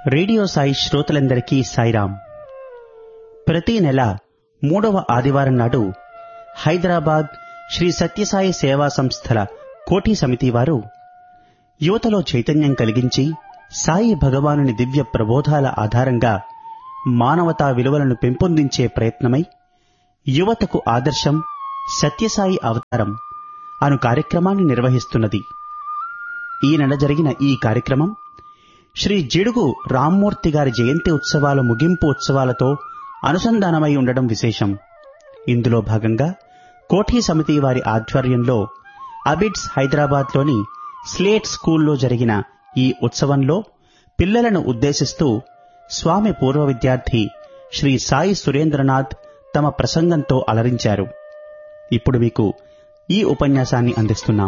Radio Sai శ్రోతలందరికీ సాయిరాం. ప్రతి నెల 3వ ఆదివారం నాడు హైదరాబాద్ శ్రీ సత్యసాయి సేవా సంస్థల కోఠి సమితి వారు యువతలో చైతన్యం కలిగించి సాయి భగవానుని దివ్య ప్రబోధాల ఆధారంగా మానవతా విలువలను పెంపొందించే ప్రయత్నమై యువతకు ఆదర్శం సత్యసాయి అవతారం అను కార్యక్రమాన్ని నిర్వహిస్తున్నది. ఈ నెల జరిగిన ఈ కార్యక్రమం శ్రీ జిడుగు రామ్మూర్తి గారి జయంతి ఉత్సవాల ముగింపు ఉత్సవాలతో అనుసంధానమై ఉండడం విశేషం. ఇందులో భాగంగా కోఠి సమితి వారి ఆధ్వర్యంలో అబిడ్స్ హైదరాబాద్లోని స్లేట్ స్కూల్లో జరిగిన ఈ ఉత్సవంలో పిల్లలను ఉద్దేశిస్తూ స్వామి పూర్వ విద్యార్థి శ్రీ సాయి సురేంద్రనాథ్ తమ ప్రసంగంతో అలరించారు. ఇప్పుడు మీకు ఈ ఉపన్యాసాన్ని అందిస్తున్నాం.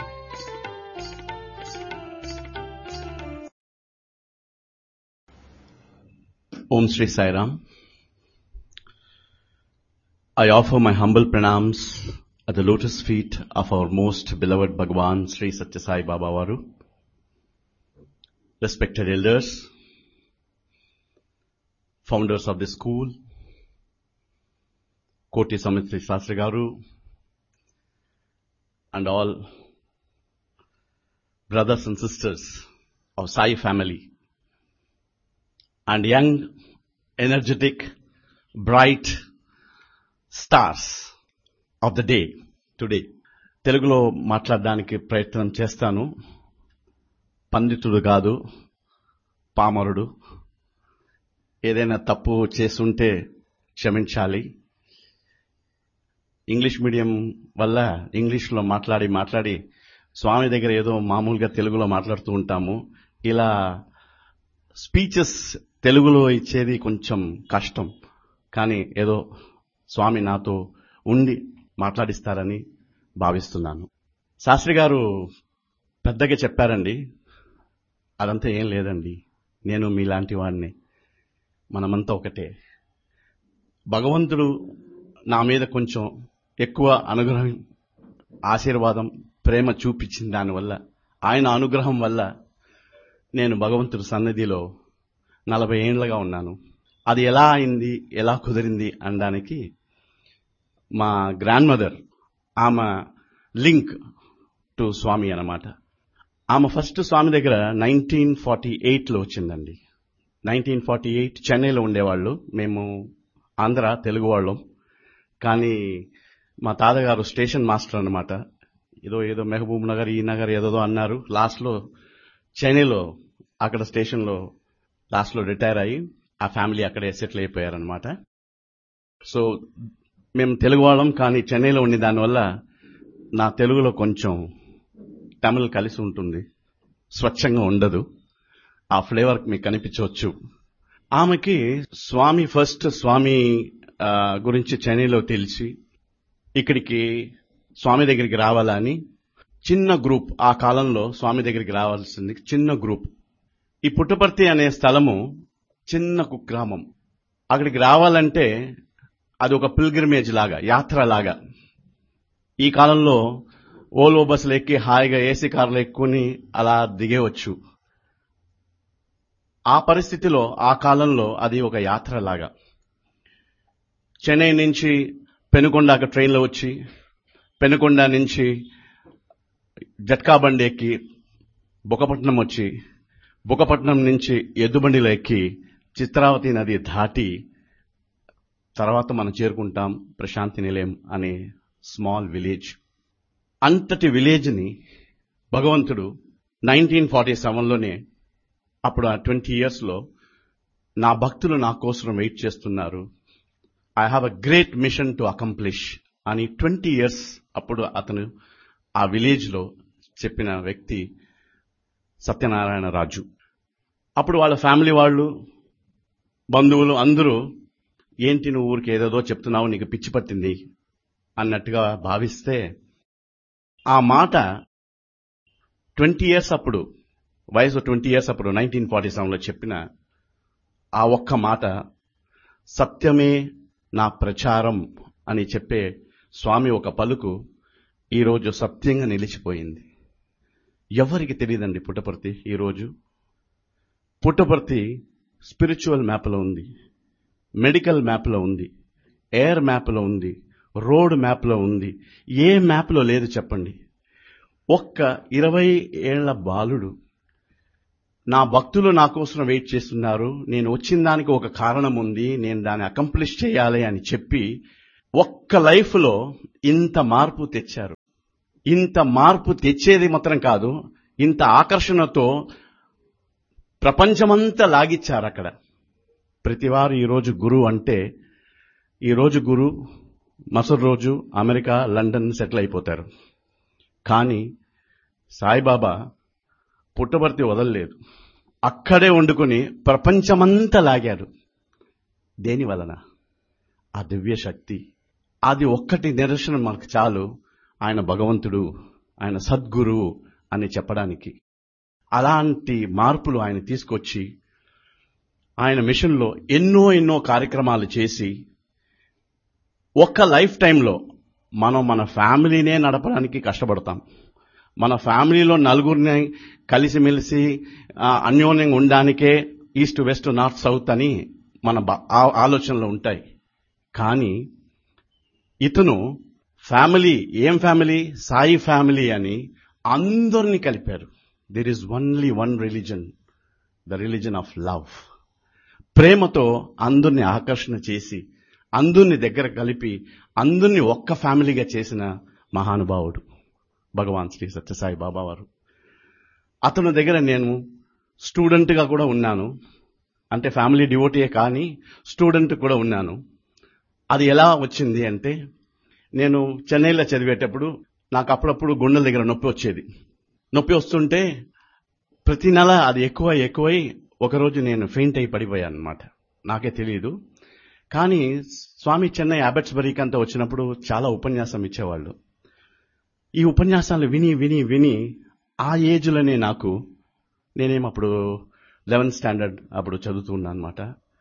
Om Shri Sai Ram. I offer my humble pranams at the lotus feet of our most beloved Bhagavan Sri Satya Sai Baba Varu. Respected elders, founders of the school, Koti Samit Sastri Garu, and all brothers and sisters of Sai family, and young, energetic, bright stars of the day today. తెలుగులో మాట్లాడడానికి ప్రయత్నం చేస్తాను. పండితుడు కాదు, పామరుడు. ఏదైనా తప్పు చేసుంటే క్షమించాలి. ఇంగ్లీష్ మీడియం వల్ల ఇంగ్లీష్లో మాట్లాడి స్వామి దగ్గర ఏదో మామూలుగా తెలుగులో మాట్లాడుతూ ఉంటాము. ఇలా స్పీచెస్ తెలుగులో ఇచ్చేది కొంచెం కష్టం, కానీ ఏదో స్వామి నాతో ఉండి మాట్లాడిస్తారని భావిస్తున్నాను. శాస్త్రి గారు పెద్దగా చెప్పారండి. అదంతా ఏం లేదండి. నేను మీలాంటి వాడిని. మనమంతా ఒకటే. భగవంతుడు నా మీద కొంచెం ఎక్కువ అనుగ్రహం, ఆశీర్వాదం, ప్రేమ చూపించిన దానివల్ల, ఆయన అనుగ్రహం వల్ల నేను భగవంతుడి సన్నిధిలో 40 ఏళ్లుగా ఉన్నాను. అది ఎలా అయింది, ఎలా కుదిరింది అనడానికి మా గ్రాండ్ మదర్, ఆమె లింక్ టు స్వామి అన్నమాట. ఆమె ఫస్ట్ స్వామి దగ్గర 1948లో వచ్చిందండి. 1948 చెన్నైలో ఉండేవాళ్ళు. మేము ఆంధ్ర తెలుగు వాళ్ళం. కానీ మా తాతగారు స్టేషన్ మాస్టర్ అన్నమాట. ఏదో మెహబూబ్ నగర్, ఈ నగర్ ఏదో అన్నారు. లాస్ట్లో చెన్నైలో అక్కడ స్టేషన్లో లాస్ట్లో రిటైర్ అయ్యి ఆ ఫ్యామిలీ అక్కడే సెటిల్ అయిపోయారనమాట. సో మేము తెలుగు వాళ్ళం, కానీ చెన్నైలో ఉండే దానివల్ల నా తెలుగులో కొంచెం తమిళ్ కలిసి ఉంటుంది, స్వచ్ఛంగా ఉండదు. ఆ ఫ్లేవర్ మీకు కనిపించవచ్చు. ఆమెకి స్వామి గురించి చెన్నైలో తెలిసి ఇక్కడికి స్వామి దగ్గరికి రావాలని చిన్న గ్రూప్, ఆ కాలంలో స్వామి దగ్గరికి రావాల్సింది చిన్న గ్రూప్. ఈ పుట్టపర్తి అనే స్థలము చిన్న కుగ్రామం. అక్కడికి రావాలంటే అది ఒక పిల్గ్రిమేజ్ లాగా, యాత్ర లాగా. ఈ కాలంలో ఓల్వో బస్సులు ఎక్కి హాయిగా ఏసీ కార్లు ఎక్కుని అలా దిగేవచ్చు. ఆ పరిస్థితిలో ఆ కాలంలో అది ఒక యాత్ర లాగా. చెన్నై నుంచి పెనుకొండ ట్రైన్లో వచ్చి, పెనుకొండ నుంచి జట్కా బండి ఎక్కి బుకపట్నం వచ్చి, బుకపట్నం నుంచి ఎద్దుబండిలో ఎక్కి చిత్రావతి నది దాటి తర్వాత మనం చేరుకుంటాం ప్రశాంతి నిలయం అనే స్మాల్ విలేజ్. అంతటి విలేజ్ని భగవంతుడు 1947లోనే, అప్పుడు ఆ 20 yearsలో నా భక్తులు నా కోసం వెయిట్ చేస్తున్నారు, I have a great mission to accomplish అని 20 years అప్పుడు అతను ఆ విలేజ్లో చెప్పిన వ్యక్తి సత్యనారాయణ రాజు. అప్పుడు వాళ్ళ ఫ్యామిలీ వాళ్ళు, బంధువులు అందరూ, ఏంటి నువ్వు ఊరికి ఏదేదో చెప్తున్నావు, నీకు పిచ్చి పట్టింది అన్నట్టుగా భావిస్తే, ఆ మాట 20 years అప్పుడు, వయసు 20 years అప్పుడు 1947లో చెప్పిన ఆ ఒక్క మాట, సత్యమే నా ప్రచారం అని చెప్పే స్వామి ఒక పలుకు ఈరోజు సత్యంగా నిలిచిపోయింది. ఎవరికి తెలియదండి పుట్టపర్తి ఈరోజు. పుట్టపర్తి స్పిరిచువల్ మ్యాప్లో ఉంది, మెడికల్ మ్యాప్లో ఉంది, ఎయిర్ మ్యాప్లో ఉంది, రోడ్ మ్యాప్లో ఉంది. ఏ మ్యాప్లో లేదు చెప్పండి? ఒక్క 20 ఏళ్ల బాలుడు, నా భక్తులు నా కోసం వెయిట్ చేస్తున్నారు, నేను వచ్చిన దానికి ఒక కారణం ఉంది, నేను దాన్ని అకంప్లిష్ చేయాలి అని చెప్పి ఒక్క లైఫ్లో ఇంత మార్పు తెచ్చారు. ఇంత మార్పు తెచ్చేది మాత్రం కాదు, ఇంత ఆకర్షణతో ప్రపంచమంతా లాగిచ్చారు అక్కడ. ప్రతివారు ఈరోజు గురువు అంటే, ఈరోజు గురు మసరు రోజు అమెరికా, లండన్ సెటిల్ అయిపోతారు. కానీ సాయిబాబా పుట్టపర్తి వదలలేదు, అక్కడే వండుకొని ప్రపంచమంతా లాగారు. దేని వలన? ఆ దివ్య శక్తి. అది ఒక్కటి నిదర్శనం మనకు చాలు, ఆయన భగవంతుడు, ఆయన సద్గురువు అని చెప్పడానికి. అలాంటి మార్పులు ఆయన తీసుకొచ్చి ఆయన మిషన్లో ఎన్నో కార్యక్రమాలు చేసి, ఒక్క లైఫ్ టైంలో మనం మన ఫ్యామిలీనే నడపడానికి కష్టపడతాం. మన ఫ్యామిలీలో నలుగురిని కలిసిమెలిసి అన్యోన్యంగా ఉండడానికే ఈస్ట్ వెస్ట్ నార్త్ సౌత్ అని మన ఆలోచనలు ఉంటాయి. కానీ ఇతను ఫ్యామిలీ, ఏం ఫ్యామిలీ? సాయి ఫ్యామిలీ అని అందరినీ కలిపారు. There is only one religion, the religion of love. ప్రేమతో అందరినీ ఆకర్షణ చేసి, అందరినీ దగ్గర కలిపి, అందరినీ ఒక్క ఫ్యామిలీగా చేసిన మహానుభావుడు భగవాన్ శ్రీ సత్యసాయి బాబా వారు. అతని దగ్గర నేను స్టూడెంట్గా కూడా ఉన్నాను, అంటే ఫ్యామిలీ డివోటీయే కానీ స్టూడెంట్ కూడా ఉన్నాను. అది ఎలా వచ్చింది అంటే, నేను చెన్నైలో చదివేటప్పుడు నాకు అప్పుడప్పుడు గుండెల దగ్గర నొప్పి వచ్చేది. నొప్పి వస్తుంటే ప్రతి నెల అది ఎక్కువై ఒకరోజు నేను ఫెయింట్ అయి పడిపోయాను అనమాట. నాకే తెలియదు. కానీ స్వామి చెన్నై అబెట్స్బరీకి అంతా వచ్చినప్పుడు చాలా ఉపన్యాసం ఇచ్చేవాళ్ళు. ఈ ఉపన్యాసాలు విని ఆ ఏజ్లోనే నేనేమప్పుడు 11th స్టాండర్డ్ అప్పుడు చదువుతున్నాను అనమాట.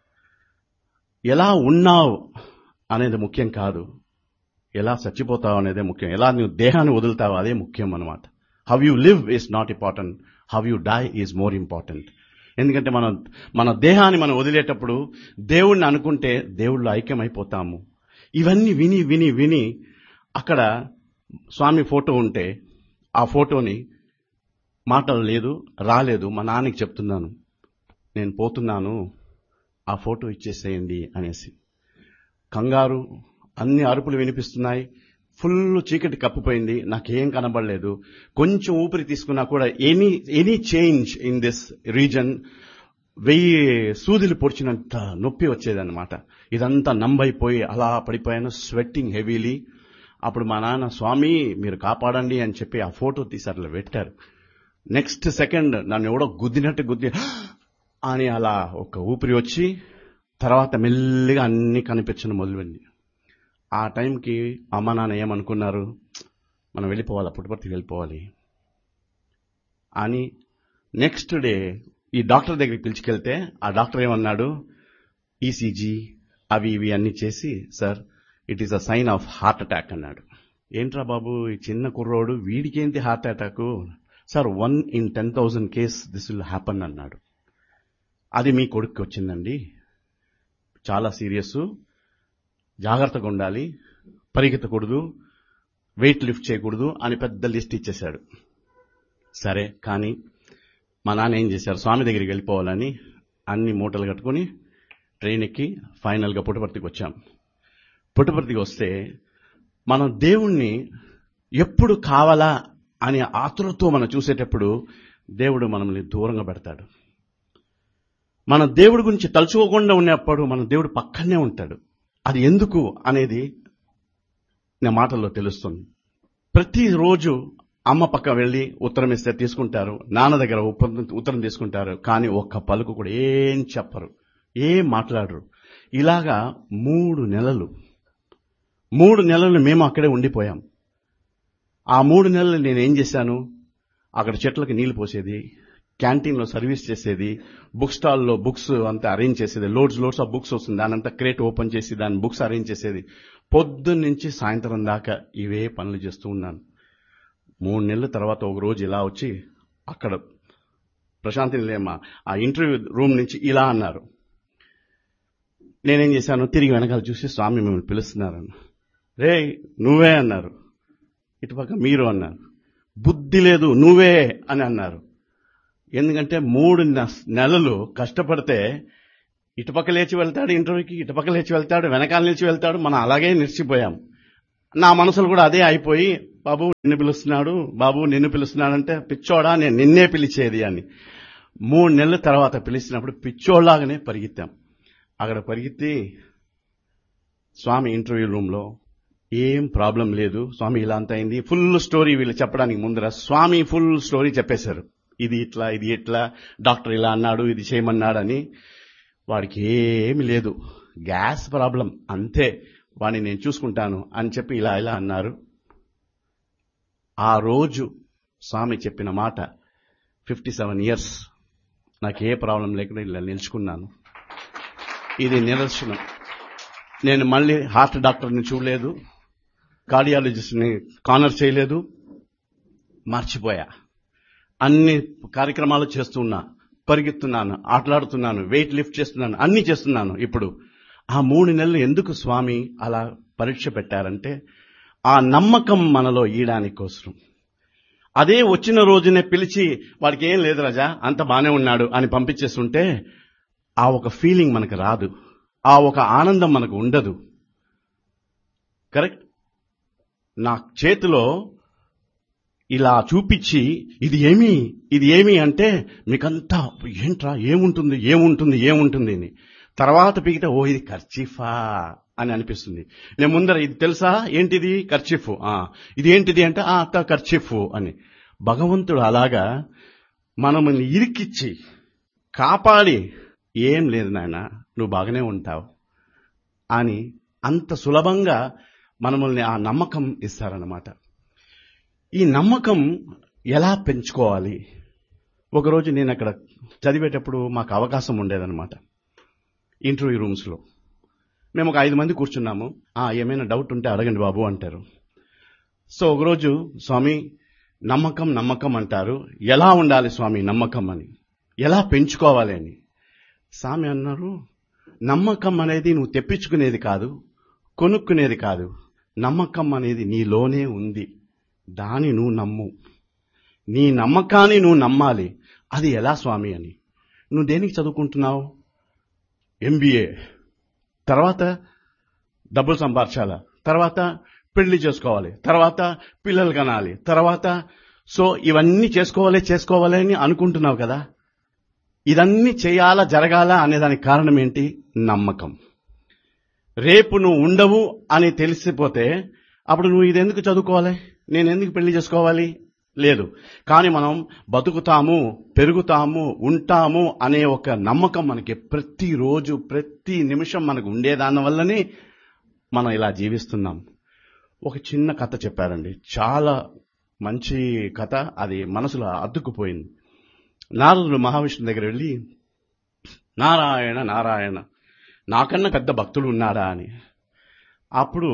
ఎలా ఉన్నావు అనేది ముఖ్యం కాదు, ఎలా చచ్చిపోతావు అనేదే ముఖ్యం. ఎలా నువ్వు దేహాన్ని వదులుతావు అదే ముఖ్యం అనమాట. How you live is not important, how you die is more important. ఎందుకంటే మన దేహాన్ని మనం వదిలేటప్పుడు దేవుణ్ణి అనుకుంటే దేవుళ్ళు ఐక్యమైపోతాము. ఇవన్నీ విని అక్కడ స్వామి ఫోటో ఉంటే ఆ ఫోటోని మాటలు రాలేదు మా నాన్నకి చెప్తున్నాను, నేను పోతున్నాను, ఆ ఫోటో ఇచ్చేసేయండి అనేసి. కంగారు, అన్ని అరుపులు వినిపిస్తున్నాయి, ఫుల్ చీకటి కప్పిపోయింది, నాకేం కనబడలేదు. కొంచెం ఊపిరి తీసుకున్నా కూడా any change in this reason 1000 సూదులు పొడిచినంత నొప్పి వచ్చేదన్నమాట. ఇదంతా నంబైపోయి అలా పడిపోయాను, స్వెట్టింగ్ హెవీలీ. అప్పుడు మా నాన్న, స్వామి మీరు కాపాడండి అని చెప్పి ఆ ఫోటో తీసి అట్లా పెట్టారు. నెక్స్ట్ సెకండ్ నన్ను ఎవడో గుద్ది అని అలా ఒక ఊపిరి వచ్చి, తర్వాత మెల్లిగా అన్ని కనిపించడం మొదలుపెట్టింది. ఆ టైంకి అమ్మ నాన్న ఏమనుకున్నారు, మనం వెళ్ళిపోవాలి, పుట్టపర్తికి వెళ్ళిపోవాలి అని. నెక్స్ట్ డే ఈ డాక్టర్ దగ్గరికి పిలిచికెళ్తే ఆ డాక్టర్ ఏమన్నాడు, ఈసీజీ అవి ఇవి అన్ని చేసి, sir it is a sign of heart attack అన్నాడు. ఏంట్రా బాబు, ఈ చిన్న కుర్రోడు వీడికేంటి heart attack? Sir 1 in 10,000 case this will happen అన్నాడు. అది మీ కొడుక్కి వచ్చిందండి, చాలా సీరియస్, జాగ్రత్తగా ఉండాలి, పరిగెత్తకూడదు, వెయిట్ లిఫ్ట్ చేయకూడదు అని పెద్ద లిస్ట్ ఇచ్చేశాడు. సరే, కానీ మా నాన్న ఏం చేశారు, స్వామి దగ్గరికి వెళ్ళిపోవాలని అన్ని మూటలు కట్టుకుని ట్రైన్ ఎక్కి ఫైనల్గా పుట్టపర్తికి వచ్చాం. పుట్టపర్తికి వస్తే మనం దేవుణ్ణి ఎప్పుడు కావాలా అని ఆతురతో మనం చూసేటప్పుడు దేవుడు మనల్ని దూరంగా పెడతాడు. మన దేవుడి గురించి తలుచుకోకుండా ఉన్నప్పుడు మన దేవుడు పక్కనే ఉంటాడు. అది ఎందుకు అనేది నా మాటల్లో తెలుస్తుంది. ప్రతిరోజు అమ్మ పక్క వెళ్ళి ఉత్తరం ఇస్తే తీసుకుంటారు, నాన్న దగ్గర ఉత్తరం తీసుకుంటారు, కానీ ఒక్క పలుకు కూడా ఏం చెప్పరు, ఏం మాట్లాడరు. ఇలాగా 3 నెలలు మేము అక్కడే ఉండిపోయాం. ఆ 3 నెలలు నేనేం చేశాను, అక్కడ చెట్లకి నీళ్లు పోసేది, క్యాంటీన్లో సర్వీస్ చేసేది, బుక్ స్టాల్లో బుక్స్ అంతా అరేంజ్ చేసేది. లోడ్స్ ఆఫ్ బుక్స్ వస్తుంది, దానంతా క్రేట్ ఓపెన్ చేసి దాని బుక్స్ అరేంజ్ చేసేది. పొద్దున్న నుంచి సాయంత్రం దాకా ఇవే పనులు చేస్తూ ఉన్నాను. 3 నెలల తర్వాత ఒక రోజు ఇలా వచ్చి అక్కడ ప్రశాంతి నిలయం ఆ ఇంటర్వ్యూ రూమ్ నుంచి ఇలా అన్నారు. నేనేం చేశాను, తిరిగి వెనకాల చూసి స్వామి మిమ్మల్ని పిలుస్తున్నారన్న. రే నువ్వే అన్నారు. ఇటుపక్క మీరు అన్నారు. బుద్ధి లేదు నువ్వే అని అన్నారు. ఎందుకంటే 3 నెలలు కష్టపడితే ఇటుపక్క లేచి వెళ్తాడు ఇంటర్వ్యూకి, ఇటుపక్క లేచి వెళ్తాడు, వెనకాల నిలిచి వెళ్తాడు. మనం అలాగే నిలిచిపోయాం. నా మనసులో కూడా అదే అయిపోయి, బాబు నిన్ను పిలుస్తున్నాడు, బాబు నిన్ను పిలుస్తున్నాడంటే పిచ్చోడా నేను నిన్నే పిలిచేది అని. 3 నెలల తర్వాత పిలిచినప్పుడు పిచ్చోళ్లాగానే పరిగెత్తాం. అక్కడ పరిగెత్తి స్వామి ఇంటర్వ్యూ రూమ్లో ఏం ప్రాబ్లం లేదు స్వామి, ఇలా అంత అయింది, ఫుల్ స్టోరీ వీళ్ళు చెప్పడానికి ముందర స్వామి ఫుల్ స్టోరీ చెప్పేశారు. ఇది ఇట్లా, ఇది ఇట్లా, డాక్టర్ ఇలా అన్నాడు, ఇది చేయమన్నాడని. వాడికి ఏమి లేదు, గ్యాస్ ప్రాబ్లం అంతే, వాడిని నేను చూసుకుంటాను అని చెప్పి ఇలా ఇలా అన్నారు. ఆ రోజు స్వామి చెప్పిన మాట 57 ఇయర్స్ నాకు ఏ ప్రాబ్లం లేకుండా ఇలా నిల్చుకున్నాను. ఇది నిదర్శనం. నేను మళ్ళీ హార్ట్ డాక్టర్ని చూడలేదు, కార్డియాలజిస్ట్ని కానర్ చేయలేదు, మర్చిపోయా. అన్ని కార్యక్రమాలు చేస్తున్నా, పరిగెత్తున్నాను, ఆటలాడుతున్నాను, వెయిట్ లిఫ్ట్ చేస్తున్నాను, అన్ని చేస్తున్నాను. ఇప్పుడు ఆ 3 నెలలు ఎందుకు స్వామి అలా పరీక్ష పెట్టారంటే ఆ నమ్మకం మనలో ఈయడానికి కోసం. అదే వచ్చిన రోజునే పిలిచి వాడికి ఏం లేదు రాజా అంత బానే ఉన్నాడు అని పంపించేస్తుంటే ఆ ఒక ఫీలింగ్ మనకు రాదు, ఆ ఒక ఆనందం మనకు ఉండదు. కరెక్ట్. నా చేతిలో ఇలా చూపించి ఇది ఏమి అంటే మీకంతా ఏంట్రా ఏముంటుంది అని తర్వాత పీకితే ఓ ఇది కర్చీఫా అని అనిపిస్తుంది. నేను ముందర ఇది తెలుసా ఏంటిది కర్చీఫ్, ఇది ఏంటిది అంటే అత్త కర్చీఫ్ అని. భగవంతుడు అలాగా మనల్ని ఇరికిచ్చి కాపాడి ఏం లేదు నాయన నువ్వు బాగానే ఉంటావు అని అంత సులభంగా మనల్ని ఆ నమ్మకం ఇస్తారన్నమాట. ఈ నమ్మకం ఎలా పెంచుకోవాలి? ఒకరోజు నేను అక్కడ చదివేటప్పుడు మాకు అవకాశం ఉండేదన్నమాట. ఇంటర్వ్యూ రూమ్స్లో మేము ఒక 5 మంది కూర్చున్నాము. ఏమైనా డౌట్ ఉంటే అడగండి బాబు అంటారు. సో ఒకరోజు స్వామి నమ్మకం అంటారు, ఎలా ఉండాలి స్వామి నమ్మకం అని, ఎలా పెంచుకోవాలి అని. స్వామి అన్నారు, నమ్మకం అనేది నువ్వు తెప్పించుకునేది కాదు, కొనుక్కునేది కాదు. నమ్మకం అనేది నీలోనే ఉంది, దాన్ని నువ్వు నమ్ము. నీ నమ్మకాన్ని నువ్వు నమ్మాలి. అది ఎలా స్వామి అని. నువ్వు దేనికి చదువుకుంటున్నావు? MBA. తర్వాత డబ్బులు సంపాదించాలా, తర్వాత పెళ్లి చేసుకోవాలి, తర్వాత పిల్లలు కనాలి, తర్వాత సో ఇవన్నీ చేసుకోవాలి అని అనుకుంటున్నావు కదా. ఇదన్నీ చేయాలా జరగాలా అనేదానికి కారణం ఏంటి? నమ్మకం. రేపు నువ్వు ఉండవు అని తెలిసిపోతే అప్పుడు నువ్వు ఇదెందుకు చదువుకోవాలి, నేనెందుకు పెళ్లి చేసుకోవాలి? లేదు. కానీ మనం బతుకుతాము, పెరుగుతాము, ఉంటాము అనే ఒక నమ్మకం మనకి ప్రతిరోజు ప్రతి నిమిషం మనకు ఉండేదాని వల్లనే మనం ఇలా జీవిస్తున్నాం. ఒక చిన్న కథ చెప్పారండి, చాలా మంచి కథ, అది మనసులో అద్దుకుపోయింది. నారదుడు మహావిష్ణువు దగ్గర వెళ్ళి నారాయణ నారాయణ నాకన్నా పెద్ద భక్తుడు ఉన్నాడా అని. అప్పుడు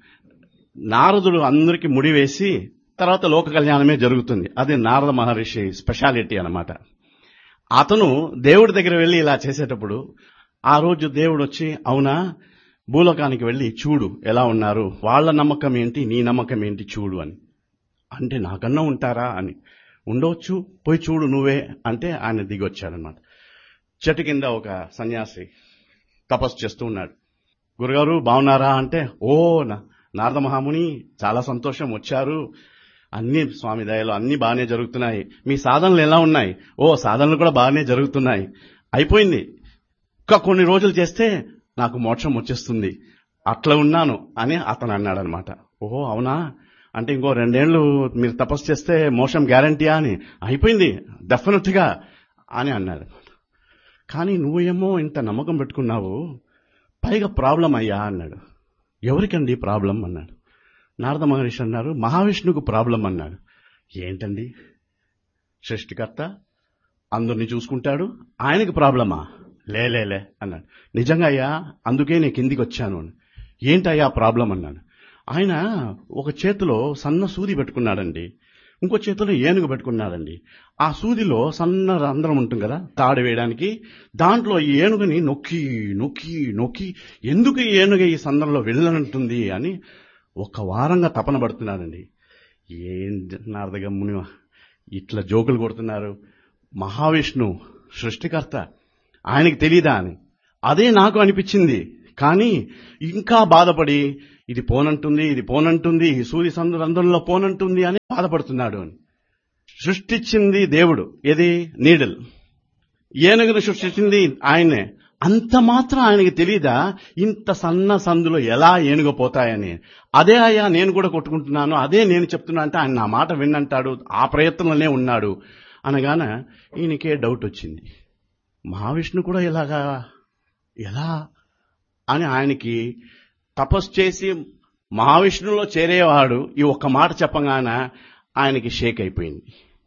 నారదుడు అందరికీ ముడి వేసి తర్వాత లోక కళ్యాణమే జరుగుతుంది. అది నారద మహర్షి స్పెషాలిటీ అన్నమాట. అతను దేవుడి దగ్గర వెళ్ళి ఇలా చేసేటప్పుడు ఆ రోజు దేవుడు వచ్చి అవునా భూలోకానికి వెళ్ళి చూడు ఎలా ఉన్నారు, వాళ్ళ నమ్మకం ఏంటి నీ నమ్మకం ఏంటి చూడు అని. అంటే నాకన్నా ఉంటారా అని. ఉండవచ్చు, పోయి చూడు నువ్వే అంటే ఆయన దిగి వచ్చాడనమాట. చెట్టు కింద ఒక సన్యాసి తపస్సు చేస్తూ ఉన్నాడు. గురుగారు బాగున్నారా అంటే, ఓ నారద మహాముని చాలా సంతోషం వచ్చారు, అన్ని స్వామి దయలో అన్ని బాగానే జరుగుతున్నాయి, మీ సాధనలు ఎలా ఉన్నాయి? ఓ సాధనలు కూడా బాగానే జరుగుతున్నాయి, అయిపోయింది, ఇంకా కొన్ని రోజులు చేస్తే నాకు మోక్షం వచ్చేస్తుంది, అట్లా ఉన్నాను అని అతను అన్నాడనమాట. ఓహో అవునా అంటే ఇంకో 2 ఏళ్లు మీరు తపస్సు చేస్తే మోక్షం గ్యారంటీయా అని. అయిపోయింది డెఫినెట్ గా అని అన్నాడు. కానీ నువ్వేమో ఇంత నమ్మకం పెట్టుకున్నావు, పైగా ప్రాబ్లం అయ్యా అన్నాడు. ఎవరికండి ప్రాబ్లం అన్నాడు. నారద మహర్షి అన్నారు, మహావిష్ణువుకు ప్రాబ్లం అన్నాడు. ఏంటండి, సృష్టికర్త అందరినీ చూసుకుంటాడు, ఆయనకి ప్రాబ్లమా? లేలే అన్నాడు. నిజంగా అయ్యా, అందుకే నేను కిందికి వచ్చాను అని. ఏంటయ్యా ప్రాబ్లం అన్నాడు. ఆయన ఒక చేతిలో సన్న సూది పెట్టుకున్నాడండి, ఇంకో చేతిలో ఏనుగు పెట్టుకున్నాడండి. ఆ సూదిలో సన్న రంధ్రం ఉంటుంది కదా తాడు వేయడానికి, దాంట్లో ఈ ఏనుగుని నొక్కి నొక్కి నొక్కి ఎందుకు ఈ ఏనుగు ఈ సందర్లో వెళ్ళనంటుంది అని ఒక వారంగా తపన పడుతున్నాడండి. ఏం నారదగమ్ముని ఇట్లా జోకులు కొడుతున్నారు. మహావిష్ణు సృష్టికర్త, ఆయనకి తెలీదా అని అదే నాకు అనిపించింది. కానీ ఇంకా బాధపడి ఇది పోనంటుంది, ఇది పోనంటుంది, ఈ సూర్య రంధ్రంలో పోనంటుంది అని బాధపడుతున్నాడు. అని సృష్టించింది దేవుడు, ఏది నీడల్, ఏనుగును సృష్టించింది ఆయనే. అంత మాత్రం ఆయనకి తెలీదా ఇంత సన్న సందులో ఎలా ఏనుగు పోతాయని? అదే అయ్యా నేను కూడా కొట్టుకుంటున్నాను, అదే నేను చెప్తున్నా అంటే ఆయన నా మాట విన్నంటాడు, ఆ ప్రయత్నంలోనే ఉన్నాడు అనగానే ఈయనకే డౌట్ వచ్చింది. మహావిష్ణు కూడా ఇలాగా ఎలా అని ఆయనకి తపస్సు చేసి మహావిష్ణువులో చేరేవాడు ఈ ఒక్క మాట చెప్పగానే ఆయనకి షేక్ అయిపోయింది.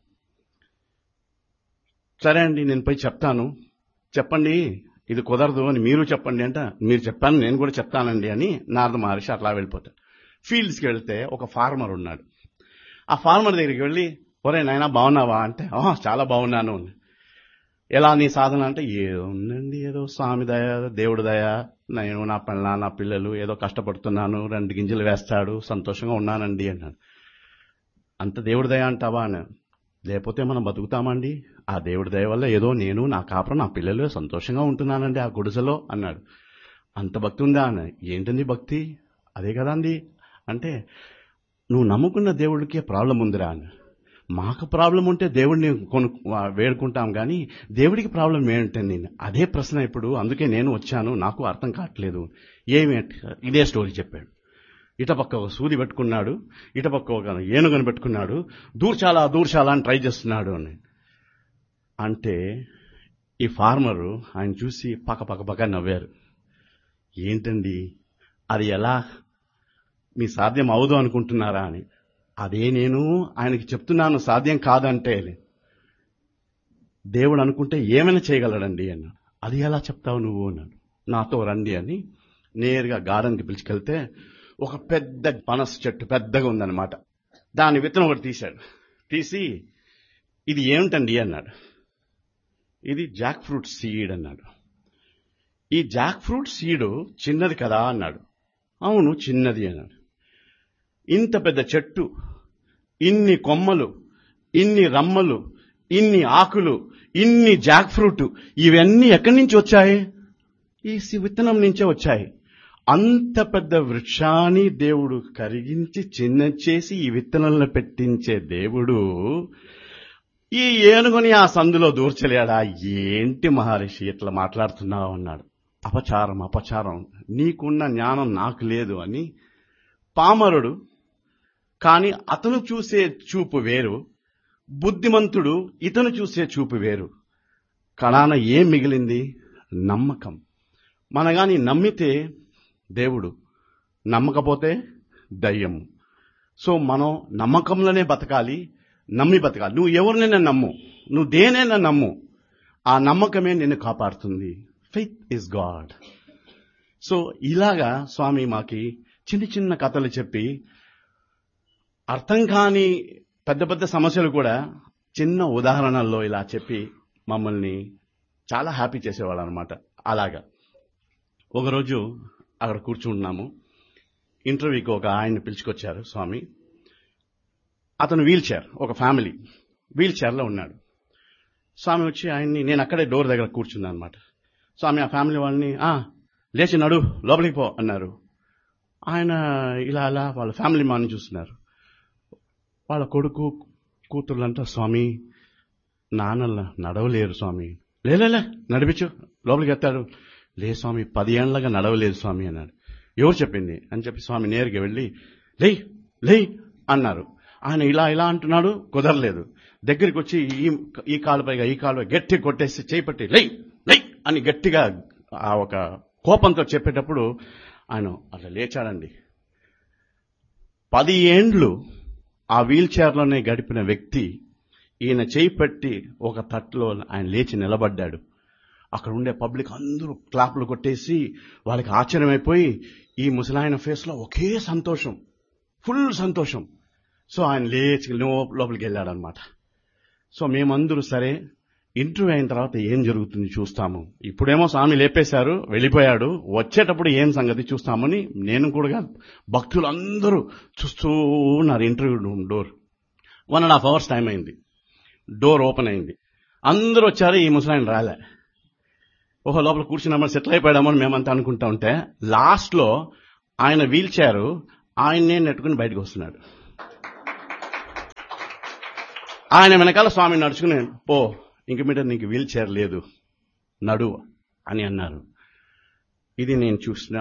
సరే అండి నేను పోయి చెప్తాను, చెప్పండి ఇది కుదరదు అని మీరు చెప్పండి అంటే, మీరు చెప్పాను నేను కూడా చెప్తానండి అని నారద మహర్షి అట్లా వెళ్ళిపోతాడు. ఫీల్డ్స్కి వెళ్తే ఒక ఫార్మర్ ఉన్నాడు. ఆ ఫార్మర్ దగ్గరికి వెళ్ళి, ఒరే నాయనా బాగున్నావా అంటే, చాలా బాగున్నాను. ఎలా నీ సాధన అంటే, ఏముందండి ఏదో స్వామి దయ, దేవుడి దయ, నేను నా నా పిల్లలు ఏదో కష్టపడుతున్నాను, 2 గింజలు వేస్తాడు, సంతోషంగా ఉన్నానండి అన్నాడు. అంత దేవుడి దయ అంటావా అని, లేకపోతే మనం బతుకుతామండి, ఆ దేవుడి దయ వల్ల ఏదో నేను నా కాపురం నా పిల్లలు సంతోషంగా ఉంటున్నానండి ఆ గుడిసెలో అన్నాడు. అంత భక్తి ఉందా అని, ఏంటండి భక్తి, అదే కదండి అంటే, నువ్వు నమ్ముకున్న దేవుడికి ప్రాబ్లం ఉందిరా అని. మాకు ప్రాబ్లం ఉంటే దేవుడిని వేడుకుంటాం కానీ దేవుడికి ప్రాబ్లం ఏంటండి, అదే ప్రశ్న ఇప్పుడు, అందుకే నేను వచ్చాను, నాకు అర్థం కావట్లేదు. ఏమి ఇదే స్టోరీ చెప్పాడు. ఇటపక్క ఒక సూది పెట్టుకున్నాడు, ఇటపక్క ఒక ఏనుగను పెట్టుకున్నాడు, దూర్చాలా దూర్చాలా అని ట్రై చేస్తున్నాడు అని అంటే, ఈ ఫార్మరు ఆయన చూసి పక్క నవ్వారు. ఏంటండి అది ఎలా మీ సాధ్యం అవదు అనుకుంటున్నారా అని. అదే నేను ఆయనకి చెప్తున్నాను సాధ్యం కాదంటే, దేవుడు అనుకుంటే ఏమైనా చేయగలడండి అన్నాడు. అది ఎలా చెప్తావు నువ్వు అన్నాడు. నాతో రండి అని నేరుగా గార్డెన్కి పిలుచుకెళ్తే ఒక పెద్ద పనస చెట్టు పెద్దగా ఉందన్నమాట. దాని విత్తనం ఒకటి తీశాడు. తీసి ఇది ఏమిటండి అన్నాడు. ఇది జాక్ ఫ్రూట్ సీడ్ అన్నాడు. ఈ జాక్ ఫ్రూట్ సీడు చిన్నది కదా అన్నాడు. అవును చిన్నది అన్నాడు. ఇంత పెద్ద చెట్టు, ఇన్ని కొమ్మలు, ఇన్ని రమ్మలు, ఇన్ని ఆకులు, ఇన్ని జాక్ ఫ్రూట్, ఇవన్నీ ఎక్కడి నుంచి వచ్చాయి? ఈ విత్తనం నుంచే వచ్చాయి. అంత పెద్ద వృక్షాన్ని దేవుడు కరిగించి చిన్న చేసి ఈ విత్తనంలో పెట్టించే దేవుడు ఈ ఏనుగుని ఆ సందులో దూర్చలేడా? ఏంటి మహర్షి ఇట్లా మాట్లాడుతున్నావు అన్నాడు. అపచారం, నీకున్న జ్ఞానం నాకు లేదు అని. పామరుడు కానీ అతను చూసే చూపు వేరు, బుద్ధిమంతుడు ఇతను చూసే చూపు వేరు. కణాన ఏం మిగిలింది? నమ్మకం. మనగాని నమ్మితే దేవుడు, నమ్మకపోతే దయ్యము. సో మనం నమ్మకంలోనే బతకాలి, నమ్మి బతకాలి. నువ్వు ఎవరినైనా నమ్ము, నువ్వు దేనైనా నమ్ము, ఆ నమ్మకమే నిన్ను కాపాడుతుంది. Faith is God. సో ఇలాగా స్వామి మాకి చిన్న చిన్న కథలు చెప్పి, అర్థం కాని పెద్ద పెద్ద సమస్యలు కూడా చిన్న ఉదాహరణల్లో ఇలా చెప్పి మమ్మల్ని చాలా హ్యాపీ చేసేవాళ్ళు అనమాట. అలాగా ఒకరోజు అక్కడ కూర్చుంటున్నాము, ఇంటర్వ్యూకి ఒక ఆయన్ని పిలుచుకొచ్చారు స్వామి. అతను ఒక ఫ్యామిలీ వీల్ చైర్లో ఉన్నాడు. స్వామి వచ్చి ఆయన్ని, నేను అక్కడే డోర్ దగ్గర కూర్చున్నాను అనమాట. స్వామి ఆ ఫ్యామిలీ వాళ్ళని లేచి నడు లోపలికి పో అన్నారు. ఆయన ఇలా వాళ్ళ ఫ్యామిలీ మాని చూస్తున్నారు. వాళ్ళ కొడుకు కూతుర్లంతా, స్వామి నాన్న నడవలేరు స్వామి. లేలే నడిపించు లోపలికి ఎత్తాడు. లే స్వామి 10 ఏళ్లగా నడవలేదు స్వామి అన్నాడు. ఎవరు చెప్పింది అని చెప్పి స్వామి నేరుగా వెళ్ళి లే అన్నారు. ఆయన ఇలా అంటున్నాడు, కుదరలేదు. దగ్గరికి వచ్చి ఈ కాలు పైగా ఈ కాలు గట్టి కొట్టేసి చేపట్టి లై అని గట్టిగా ఆ ఒక కోపంతో చెప్పేటప్పుడు ఆయన అట్లా లేచాడండి. 10 ఏండ్లు ఆ వీల్ చైర్లోనే గడిపిన వ్యక్తి ఈయన చేయి పెట్టి ఒక తట్లో ఆయన లేచి నిలబడ్డాడు. అక్కడ ఉండే పబ్లిక్ అందరూ క్లాప్లు కొట్టేసి వాళ్ళకి ఆశ్చర్యమైపోయి ఈ ముసలాయన ఫేస్లో ఒకే సంతోషం, ఫుల్ సంతోషం. సో ఆయన లేచి లోపలికి వెళ్ళాడనమాట. సో మేమందరూ సరే ఇంటర్వ్యూ అయిన తర్వాత ఏం జరుగుతుంది చూస్తాము, ఇప్పుడేమో స్వామి లేపేశారు వెళ్ళిపోయాడు, వచ్చేటప్పుడు ఏం సంగతి చూస్తామని నేను కూడా భక్తులందరూ చూస్తూ ఉన్నారు. Interview room door 1.5 hours time అయింది. డోర్ ఓపెన్ అయింది, అందరూ వచ్చారు, ఈ ముసలాయన రాలే. ఓహో లోపల కూర్చున్నామని సెటిల్ అయిపోయామని మేమంతా అనుకుంటా ఉంటే లాస్ట్ లో ఆయన వీల్ చైర్ ఆయన్నే నెట్టుకుని బయటకు వస్తున్నాడు. ఆయన వెనకాల స్వామి నడుచుకుని పో, ఇంక మీద నీకు వీల్ చైర్ లేదు, నడు అని అన్నారు. ఇది నేను చూసిన,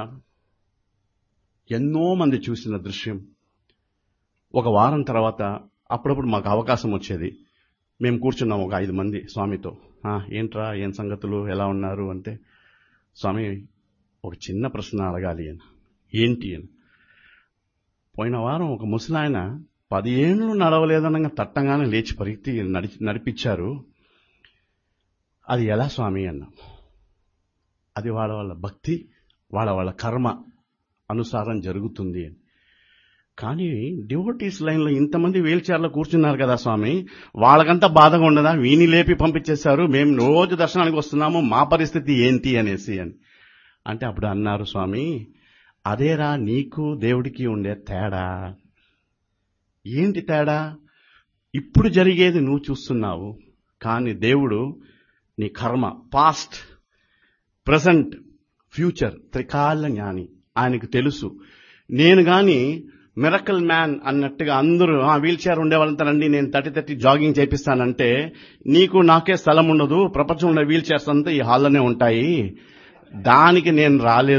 ఎన్నో మంది చూసిన దృశ్యం. ఒక వారం తర్వాత అప్పుడప్పుడు మాకు అవకాశం వచ్చేది, మేము కూర్చున్నాం ఒక 5 మంది స్వామితో. ఏంట్రా ఏం సంగతులు ఎలా ఉన్నారు అంటే, స్వామి ఒక చిన్న ప్రశ్న అడగాలి అని. ఏంటి అని. పోయిన వారం ఒక ముసలాయన 10 ఏళ్ళు నడవలేదనగా తట్టంగానే లేచి పరిగెత్తి నడిపించారు, అది ఎలా స్వామి అన్నా. అది వాళ్ళ భక్తి వాళ్ళ కర్మ అనుసారం జరుగుతుంది అని. కానీ డివోటీస్ లైన్లో ఇంతమంది వీల్ చైర్లో కూర్చున్నారు కదా స్వామి, వాళ్ళకంతా బాధగా ఉండదా, వీని లేపి పంపించేశారు, మేము రోజు దర్శనానికి వస్తున్నాము, మా పరిస్థితి ఏంటి అనేసి అని అంటే అప్పుడు అన్నారు స్వామి, అదేరా నీకు దేవుడికి ఉండే తేడా. ఏంటి తేడా? ఇప్పుడు జరిగేది నువ్వు చూస్తున్నావు, కానీ దేవుడు నీ కర్మ పాస్ట్, ప్రజెంట్, ఫ్యూచర్ త్రికాల జ్ఞాని, ఆయనకు తెలుసు. నేను గాని మిరకల్ మ్యాన్ అన్నట్టుగా అందరూ వీల్ చైర్ ఉండే వాళ్ళంతానండి నేను 30 జాగింగ్ చేపిస్తానంటే నీకు నాకే స్థలం ఉండదు, ప్రపంచంలో ఉండే వీల్ చైర్స్ అంతా ఈ హాల్లోనే ఉంటాయి, దానికి నేను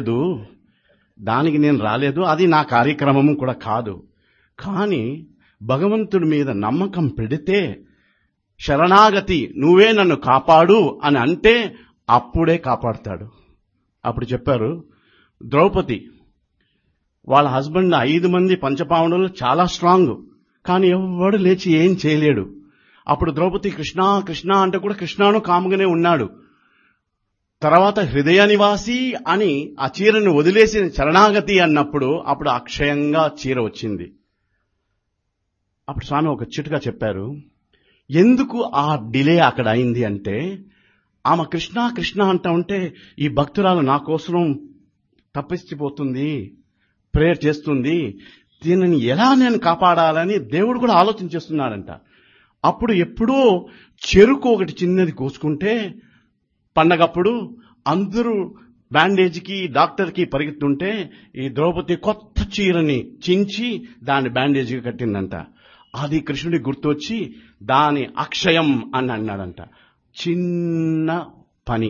రాలేదు, అది నా కార్యక్రమం కూడా కాదు. కానీ భగవంతుడి మీద నమ్మకం పెడితే, శరణాగతి నువ్వే నన్ను కాపాడు అని అంటే అప్పుడే కాపాడుతాడు. అప్పుడు చెప్పారు, ద్రౌపది వాళ్ళ హస్బెండ్ 5 మంది పంచపాండవులు చాలా స్ట్రాంగ్, కానీ ఎవడు లేచి ఏం చేయలేడు. అప్పుడు ద్రౌపది కృష్ణ కృష్ణ అంటే కూడా కృష్ణను కాముగానే ఉన్నాడు. తర్వాత హృదయ నివాసి అని ఆ చీరను వదిలేసి శరణాగతి అన్నప్పుడు అప్పుడు అక్షయంగా చీర వచ్చింది. అప్పుడు స్వామి ఒక చిటుగా చెప్పారు, ఎందుకు ఆ డిలే అక్కడ అయింది అంటే, ఆమె కృష్ణ కృష్ణ అంటా ఉంటే ఈ భక్తురాలు నా కోసం తప్పించిపోతుంది, ప్రేయర్ చేస్తుంది, దీనిని ఎలా నేను కాపాడాలని దేవుడు కూడా ఆలోచన చేస్తున్నాడంట. అప్పుడు ఎప్పుడో చెరుకు ఒకటి చిన్నది కోసుకుంటే పండగప్పుడు అందరూ బ్యాండేజ్కి డాక్టర్కి పరిగెత్తుంటే ఈ ద్రౌపది కొత్త చీరని చించి దాన్ని బ్యాండేజ్కి కట్టిందంట. అది కృష్ణుడికి గుర్తొచ్చి దాని అక్షయం అని అన్నాడంట. చిన్న పని,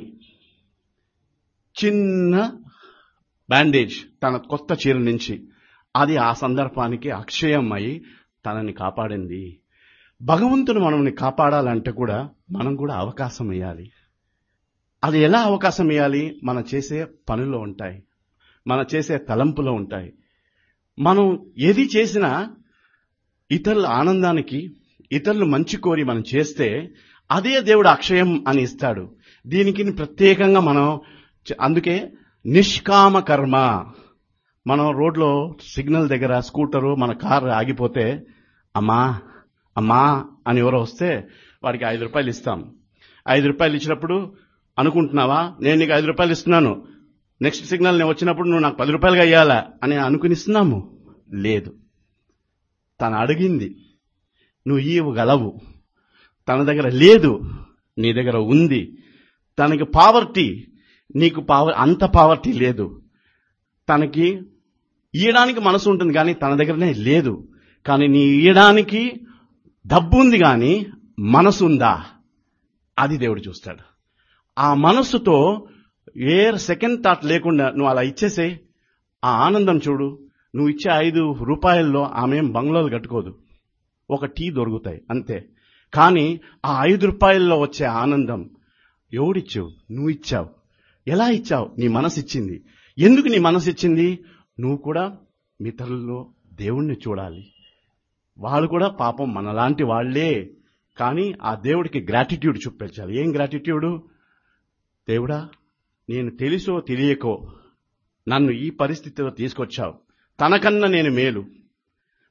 చిన్న బ్యాండేజ్ తన కొత్త చీర నుంచి, అది ఆ సందర్భానికి అక్షయం అయి తనని కాపాడింది. భగవంతుడు మనల్ని కాపాడాలంటే కూడా మనం కూడా అవకాశం ఇవ్వాలి. అది ఎలా అవకాశం ఇవ్వాలి? మనం చేసే పనుల్లో ఉంటాయి, మనం చేసే తలంపులో ఉంటాయి. మనం ఏది చేసినా ఇతరుల ఆనందానికి, ఇతరులు మంచి కోరి మనం చేస్తే అదే దేవుడు అక్షయం అని ఇస్తాడు. దీనికి ప్రత్యేకంగా మనం, అందుకే నిష్కామ కర్మ. మనం రోడ్లో సిగ్నల్ దగ్గర స్కూటరు మన కారు ఆగిపోతే అమ్మా అమ్మా అని ఎవరో వస్తే వాడికి 5 రూపాయలు ఇస్తాం. 5 రూపాయలు ఇచ్చినప్పుడు అనుకుంటున్నావా, నేను నీకు 5 రూపాయలు ఇస్తున్నాను, నెక్స్ట్ సిగ్నల్ నేను వచ్చినప్పుడు నువ్వు నాకు 10 రూపాయలుగా ఇవ్వాలా అని అనుకుని ఇస్తున్నాము? లేదు. తను అడిగింది నువ్వు ఇవ్వగలవు, తన దగ్గర లేదు, నీ దగ్గర ఉంది. తనకి పావర్టీ, నీకు అంత పావర్టీ లేదు. తనకి ఇయ్యడానికి మనసు ఉంటుంది కానీ తన దగ్గరనే లేదు. కానీ నీ ఇయ్యడానికి డబ్బు ఉంది కానీ మనసు ఉందా? అది దేవుడు చూస్తాడు. ఆ మనస్సుతో ఏ సెకండ్ థాట్ లేకుండా నువ్వు అలా ఇచ్చేసే, ఆ ఆనందం చూడు. నువ్వు ఇచ్చే 5 రూపాయల్లో ఆమె బంగ్లాలు కట్టుకోదు, ఒక టీ దొరుకుతాయి అంతే. కానీ ఆ 5 రూపాయల్లో వచ్చే ఆనందం ఎవడిచ్చావు? నువ్వు ఇచ్చావు. ఎలా ఇచ్చావు? నీ మనసు ఇచ్చింది. ఎందుకు నీ మనసు ఇచ్చింది? నువ్వు కూడా మిత్రుల్లో దేవుణ్ణి చూడాలి. వాళ్ళు కూడా పాపం మనలాంటి వాళ్లే, కానీ ఆ దేవుడికి గ్రాటిట్యూడ్ చూపించాలి. ఏం గ్రాటిట్యూడు? దేవుడా, నేను తెలుసో తెలియకో నన్ను ఈ పరిస్థితిలో తీసుకొచ్చావు, తనకన్నా నేను మేలు,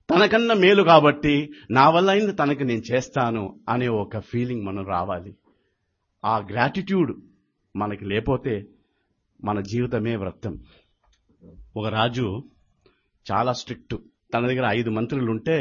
తనకన్నా మేలు కాబట్టి నా వల్ల అయింది తనకి నేను చేస్తాను అనే ఒక ఫీలింగ్ మనం రావాలి. ఆ గ్రాటిట్యూడ్ మనకి లేకపోతే మన జీవితమే వ్యర్థం. ఒక రాజు చాలా స్ట్రిక్ట్. తన దగ్గర 5 మంత్రులు ఉంటే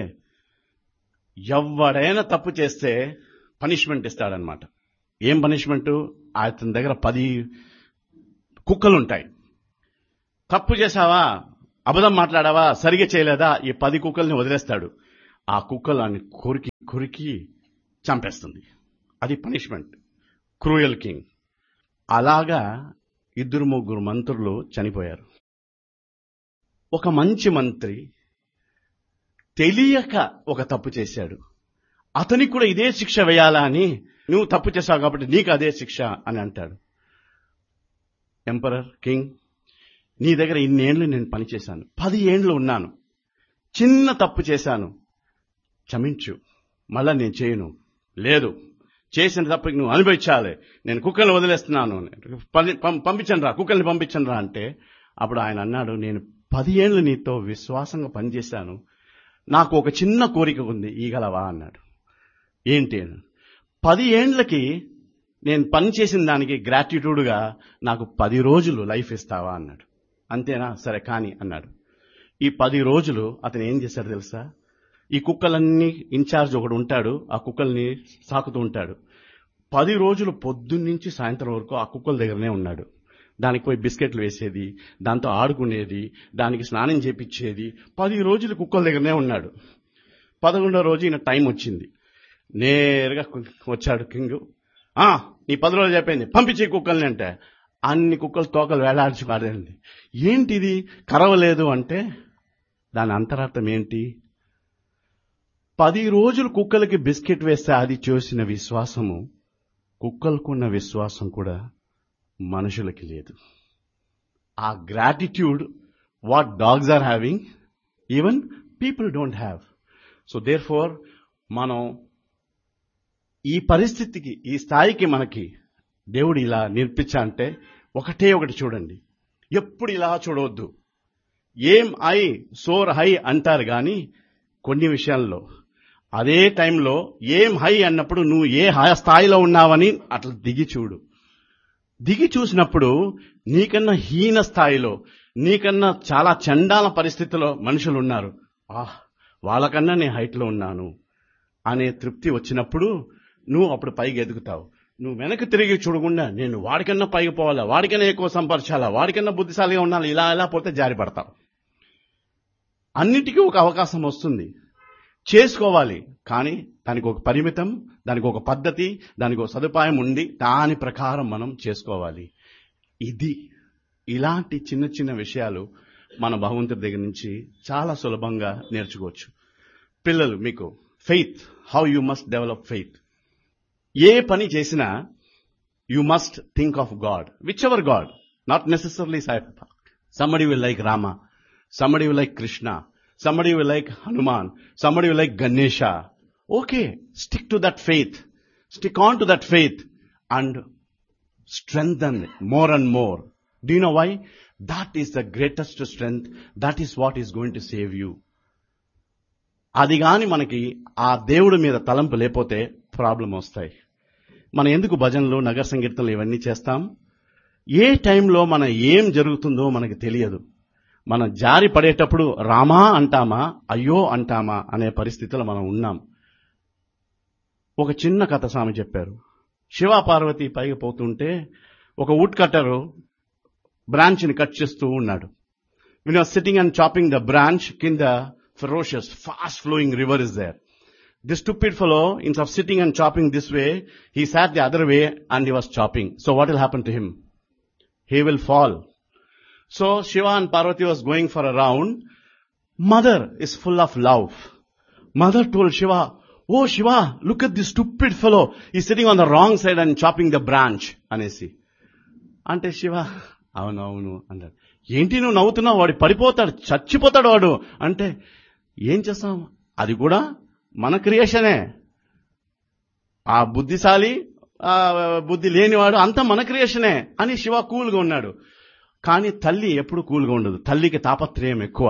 ఎవడైనా తప్పు చేస్తే పనిష్మెంట్ ఇస్తాడనమాట. ఏం పనిష్మెంటు? అతని దగ్గర 10 కుక్కలుంటాయి. తప్పు చేశావా, అబద్ధం మాట్లాడావా, సరిగా చేయలేదా, ఈ 10 కుక్కల్ని వదిలేస్తాడు. ఆ కుక్కలు అన్ని కొరికి కొరికి చంపేస్తుంది. అది పనిష్మెంట్. Cruel king. అలాగా 2-3 మంత్రులు చనిపోయారు. ఒక మంచి మంత్రి తెలియక ఒక తప్పు చేశాడు. అతనికి కూడా ఇదే శిక్ష వేయాలా అని, నువ్వు తప్పు చేశావు కాబట్టి నీకు అదే శిక్ష అని అంటాడు. ఎంపరర్, కింగ్, నీ దగ్గర ఇన్నేళ్లు నేను పనిచేశాను, 10 ఏండ్లు ఉన్నాను, చిన్న తప్పు చేశాను, క్షమించు, మళ్ళా నేను చేయను. లేదు, చేసిన తప్పుకి నువ్వు అనుభవించాలి, నేను కుక్కల్ని వదిలేస్తున్నాను, పంపించండి రా, కుక్కల్ని పంపించండి రా అంటే అప్పుడు ఆయన అన్నాడు, నేను 10 ఏండ్లు నీతో విశ్వాసంగా పనిచేశాను, నాకు ఒక చిన్న కోరిక ఉంది, ఈగలవా అన్నాడు. ఏంటి? 10 ఏండ్లకి నేను పని చేసిన దానికి గ్రాటిట్యూడ్గా నాకు 10 రోజులు లైఫ్ ఇస్తావా అన్నాడు. అంతేనా, సరే కానీ అన్నాడు. ఈ 10 రోజులు అతను ఏం చేశాడు తెలుసా? ఈ కుక్కలన్నీ ఇన్ఛార్జ్ ఒకడు ఉంటాడు, ఆ కుక్కల్ని సాకుతూ ఉంటాడు. 10 రోజులు పొద్దున్నుంచి సాయంత్రం వరకు ఆ కుక్కల దగ్గరనే ఉన్నాడు. దానికి పోయి బిస్కెట్లు వేసేది, దాంతో ఆడుకునేది, దానికి స్నానం చేపించేది. 10 రోజులు కుక్కల దగ్గరనే ఉన్నాడు. 11వ రోజు ఈయన టైం వచ్చింది. నేరుగా వచ్చాడు కింగ్. నీ 10 రోజులు చెప్పింది, పంపించే కుక్కల్ని అంటే అన్ని కుక్కలు తోకలు వేలాడిచి పాడేది. ఏంటిది కరవలేదు అంటే దాని అంతరార్థం ఏంటి? 10 రోజులు కుక్కలకి బిస్కెట్ వేస్తే అది చూసిన విశ్వాసము, కుక్కలకున్న విశ్వాసం కూడా మనుషులకి లేదు. ఆ gratitude what dogs are having, even people don't have. So there four మనం ఈ పరిస్థితికి, ఈ స్థాయికి మనకి దేవుడు ఇలా నేర్పించాలంటే ఒకటే ఒకటి చూడండి. ఎప్పుడు ఇలా చూడవద్దు. ఏం ఐ సోర్ హై అంటారు కానీ కొన్ని విషయాల్లో అదే టైంలో ఏం హై అన్నప్పుడు నువ్వు ఏ స్థాయిలో ఉన్నావని అట్లా దిగి చూడు. దిగి చూసినప్పుడు నీకన్నా హీన స్థాయిలో, నీకన్నా చాలా చండాల పరిస్థితిలో మనుషులు ఉన్నారు. వాళ్ళకన్నా నేను హైట్లో ఉన్నాను అనే తృప్తి వచ్చినప్పుడు నువ్వు అప్పుడు పైకి ఎదుగుతావు. నువ్వు వెనక్కి తిరిగి చూడకుండా నేను వాడికన్నా పైకి పోవాలా, వాడికన్నా ఎక్కువ సంపర్చాలా, వాడికన్నా బుద్ధిశాలిగా ఉండాలి, ఇలా ఎలా పోతే జారి పడతావు. అన్నిటికీ ఒక అవకాశం వస్తుంది, చేసుకోవాలి. కానీ దానికి ఒక పరిమితం, దానికి ఒక పద్ధతి, దానికి ఒక సదుపాయం ఉండి దాని ప్రకారం మనం చేసుకోవాలి. ఇలాంటి చిన్న చిన్న విషయాలు మన భగవంతుడి దగ్గర నుంచి చాలా సులభంగా నేర్చుకోవచ్చు. పిల్లలు, మీకు faith, how you must develop faith. ఏ పని చేసినా you must think of God, which ever God, not necessarily Saibaba. somebody will like Rama, somebody will like Krishna, somebody will like Hanuman, somebody will like Ganesha. Okay, stick to that faith, stick on to that faith and strengthen it more and more. Do you know why? That is the greatest strength, that is what is going to save you. అది గాని మనకి ఆ దేవుడి మీద తలంపు లేకపోతే problem వస్తాయి. మనం ఎందుకు భజనలు, నగర సంకీర్తనలు ఇవన్నీ చేస్తాం? ఏ టైంలో మన ఏం జరుగుతుందో మనకి తెలియదు. మనం జారి పడేటప్పుడు రామా అంటామా, అయ్యో అంటామా అనే పరిస్థితిలో మనం ఉన్నాం. ఒక చిన్న కథ స్వామి చెప్పారు. శివ పార్వతి పైకి పోతుంటే ఒక వుడ్ కట్టరు బ్రాంచ్ని కట్ చేస్తూ ఉన్నాడు. when he was sitting and chopping the branch, కింద ferocious, fast flowing river is there. This stupid fellow, instead of sitting and chopping this way, he sat the other way and he was chopping. So what will happen to him? He will fall. So Shiva and Parvati was going for a round. Mother is full of love. Mother told Shiva, "Oh Shiva, look at this stupid fellow. He's sitting on the wrong side and chopping the branch." Anesi. Ante Shiva, అవును అన్నాడు. ఏంటి నువ్వు నవ్వుతున్నావు, వాడు పడిపోతాడు, చచ్చిపోతాడు వాడు అంటే ఏం చేస్తాం? అది కూడా మన క్రియేషనే. ఆ బుద్ధిశాలి, బుద్ధి లేనివాడు అంతా మన క్రియేషనే అని శివ కూల్గా ఉన్నాడు. కానీ తల్లి ఎప్పుడు కూల్గా ఉండదు. తల్లికి తాపత్రయం ఎక్కువ.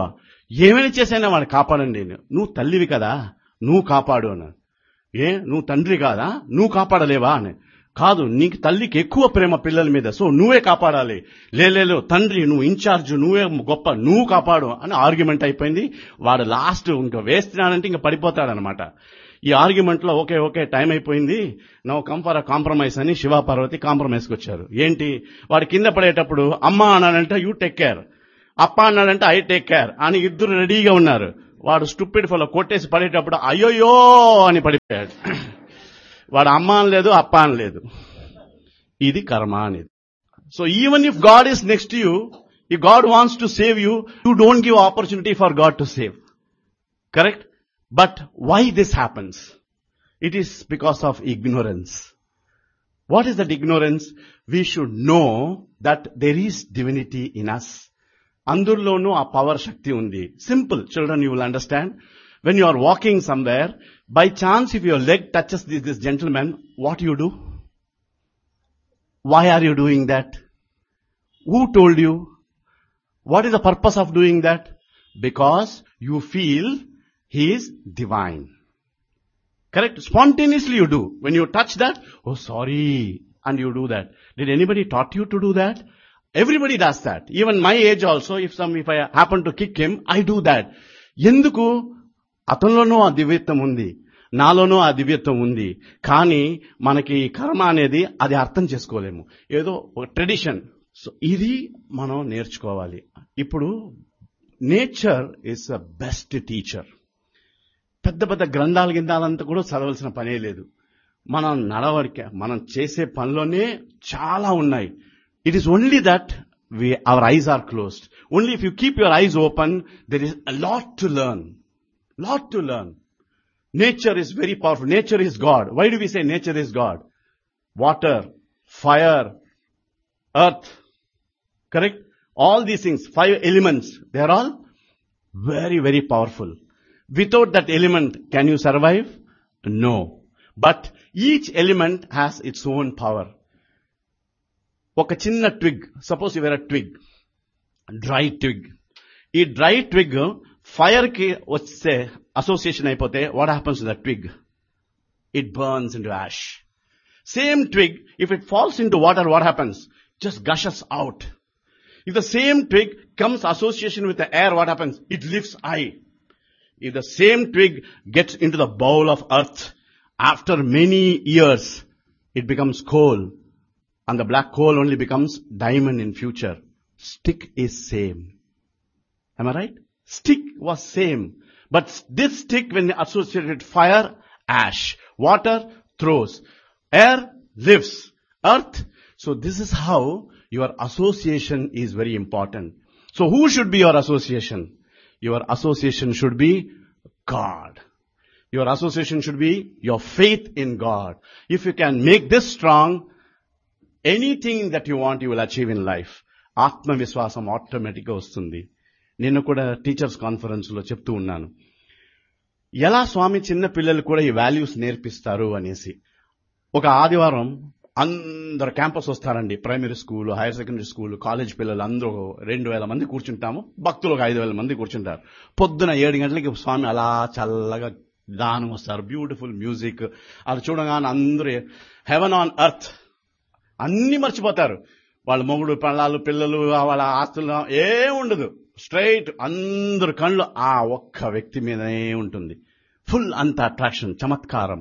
ఏమైనా చేసైనా వాడు కాపాడండి. నువ్వు తల్లివి కదా, నువ్వు కాపాడు అన్నాడు. నువ్వు తండ్రి కాదా, నువ్వు కాపాడలేవా అని. కాదు, నీకు తల్లికి ఎక్కువ ప్రేమ పిల్లల మీద, సో నువ్వే కాపాడాలి. లేలేలో తండ్రి, నువ్వు ఇన్ఛార్జ్, నువ్వే గొప్ప, నువ్వు కాపాడు అని ఆర్గ్యుమెంట్ అయిపోయింది. వాడు లాస్ట్ ఇంకా వేస్తున్నాడంటే ఇంకా పడిపోతాడనమాట. ఈ ఆర్గ్యుమెంట్ లో ఓకే టైం అయిపోయింది, now come for a compromise అని శివ పార్వతి కాంప్రమైజ్కి వచ్చారు. ఏంటి, వాడు కింద పడేటప్పుడు అమ్మ అన్నాడంటే యూ టేక్ కేర్, అప్ప అన్నాడంటే ఐ టేక్ కేర్ అని ఇద్దరు రెడీగా ఉన్నారు. వాడు స్టూపిడ్ ఫెలో కొట్టేసి పడేటప్పుడు అయ్యోయో అని పడిపోయాడు. వాడు అమ్మ అనలేదు, అప్ప అనలేదు. ఇది కర్మ అనేది. So even if God is next you, if God wants to save you, you don't give opportunity for God to save. Correct? But why this happens? It is because of ignorance. What is that ignorance? We should know that there is divinity in us. Andurlonu aa power shakti undi. Simple, children, you will understand. When you are walking somewhere, by chance if your leg touches this gentleman, what you do? Why are you doing that? Who told you? What is the purpose of doing that? Because you feel He is divine. Correct? Spontaneously you do. When you touch that, oh sorry, and you do that. Did anybody taught you to do that? Everybody does that. Even my age also, if I happen to kick him, I do that. Enduku? అతనిలోనూ ఆ దివ్యత్వం ఉంది, నాలోనూ ఆ దివ్యత్వం ఉంది. కానీ మనకి కర్మ అనేది అది అర్థం చేసుకోలేము. ఏదో ఒక ట్రెడిషన్. సో ఇది మనం నేర్చుకోవాలి. ఇప్పుడు nature is the best teacher. పెద్ద పెద్ద గ్రంథాల గిందాలంతా కూడా చదవాల్సిన పనే లేదు. మనం నడవడిక, మనం చేసే పనిలోనే చాలా ఉన్నాయి. It is only that our eyes are closed. Only if you keep your eyes open, there is a lot to learn. Nature is very powerful. Nature is God. Why do we say nature is God? Water, fire, earth. Correct? All these things, 5 elements, they are all very, very powerful. Without that element, can you survive? No. But each element has its own power. Oka chinna twig, suppose you were a twig, dry twig. Ee dry twig, fire ki vache association అయిపోతే, what happens to that twig? It burns into ash. Same twig, if it falls into water, what happens? Just gushes out. If the same twig comes association with the air, what happens? It lifts high. If the same twig gets into the bowl of earth, after many years, it becomes coal. And the black coal only becomes diamond in future. Stick is same. Am I right? Stick was same. But this stick, when associated with fire, ash. Water, throws. Air, lives. Earth. So this is how your association is very important. So who should be your association? Your association should be God. Your association should be your faith in God. If you can make this strong, anything that you want, you will achieve in life. Atma Viswasam automatically vastundi. నేను కూడా teachers conference లో చెప్తూ ఉన్నాను, ఎలా స్వామి చిన్న పిల్లలు కూడా ఈ వాల్యూస్ నేర్పిస్తారు అనేసి. ఒక ఆదివారం అందరు క్యాంపస్ వస్తారండి. Primary school, higher secondary school, college పిల్లలు అందరూ 2000 మంది కూర్చుంటాము. భక్తులు ఒక 5000 మంది కూర్చుంటారు. పొద్దున 7 గంటలకి స్వామి అలా చల్లగా గానం వస్తారు, బ్యూటిఫుల్ మ్యూజిక్. అది చూడగానే అందరూ హెవెన్ ఆన్ ఎర్త్ అన్ని మర్చిపోతారు. వాళ్ళ మొగుడు, పిల్లలు, వాళ్ళ ఆస్తులు ఏముండదు. స్ట్రైట్ అందరు కళ్ళు ఆ ఒక్క వ్యక్తి మీదనే ఉంటుంది. ఫుల్ అంత అట్రాక్షన్, చమత్కారం.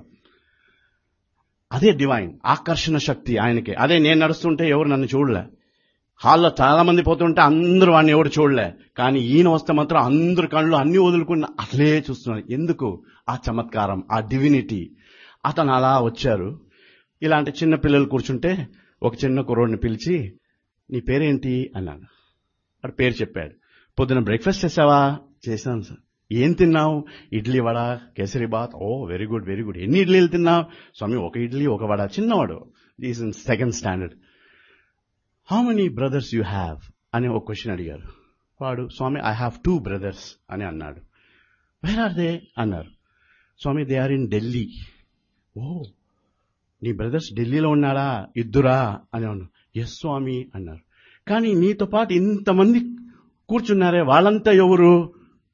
అదే డివైన్ ఆకర్షణ శక్తి ఆయనకి. అదే నేను నడుస్తుంటే ఎవరు నన్ను చూడలే, హాల్లో చాలా మంది పోతుంటే అందరూ వాడిని ఎవరు చూడలే. కానీ ఈయన వస్తే మాత్రం అందరు కళ్ళు అన్ని వదులుకుని అట్లే చూస్తున్నారు. ఎందుకు? ఆ చమత్కారం, ఆ డివినిటీ. అతను అలా వచ్చారు. ఇలాంటి చిన్న పిల్లలు కూర్చుంటే ఒక చిన్న కుర్రోడిని పిలిచి, నీ పేరేంటి అన్నాను. వాడు పేరు చెప్పాడు. పొద్దున బ్రేక్ఫాస్ట్ చేసావా? చేశాను సార్. ఏం తిన్నావు? ఇడ్లీ, వడ, కేసరి బాత్. ఓ వెరీ గుడ్ వెరీ గుడ్. ఎన్ని ఇడ్లీలు తిన్నావు? స్వామి ఒక ఇడ్లీ ఒక వడ. చిన్నవాడు, is in 2nd standard. How many brothers you have అని ఒక క్వశ్చన్ అడిగారు. వాడు, స్వామి ఐ హ్యావ్ 2 brothers అని అన్నాడు. వేర్ ఆర్ దే అన్నారు. స్వామి దే ఆర్ ఇన్ ఢిల్లీ. ఓ నీ బ్రదర్స్ ఢిల్లీలో ఉన్నారా? 2 అని అన్నాను. ఎస్ స్వామి అన్నారు. కానీ నీతో పాటు ఇంతమంది కూర్చున్నారే వాళ్ళంతా ఎవరు?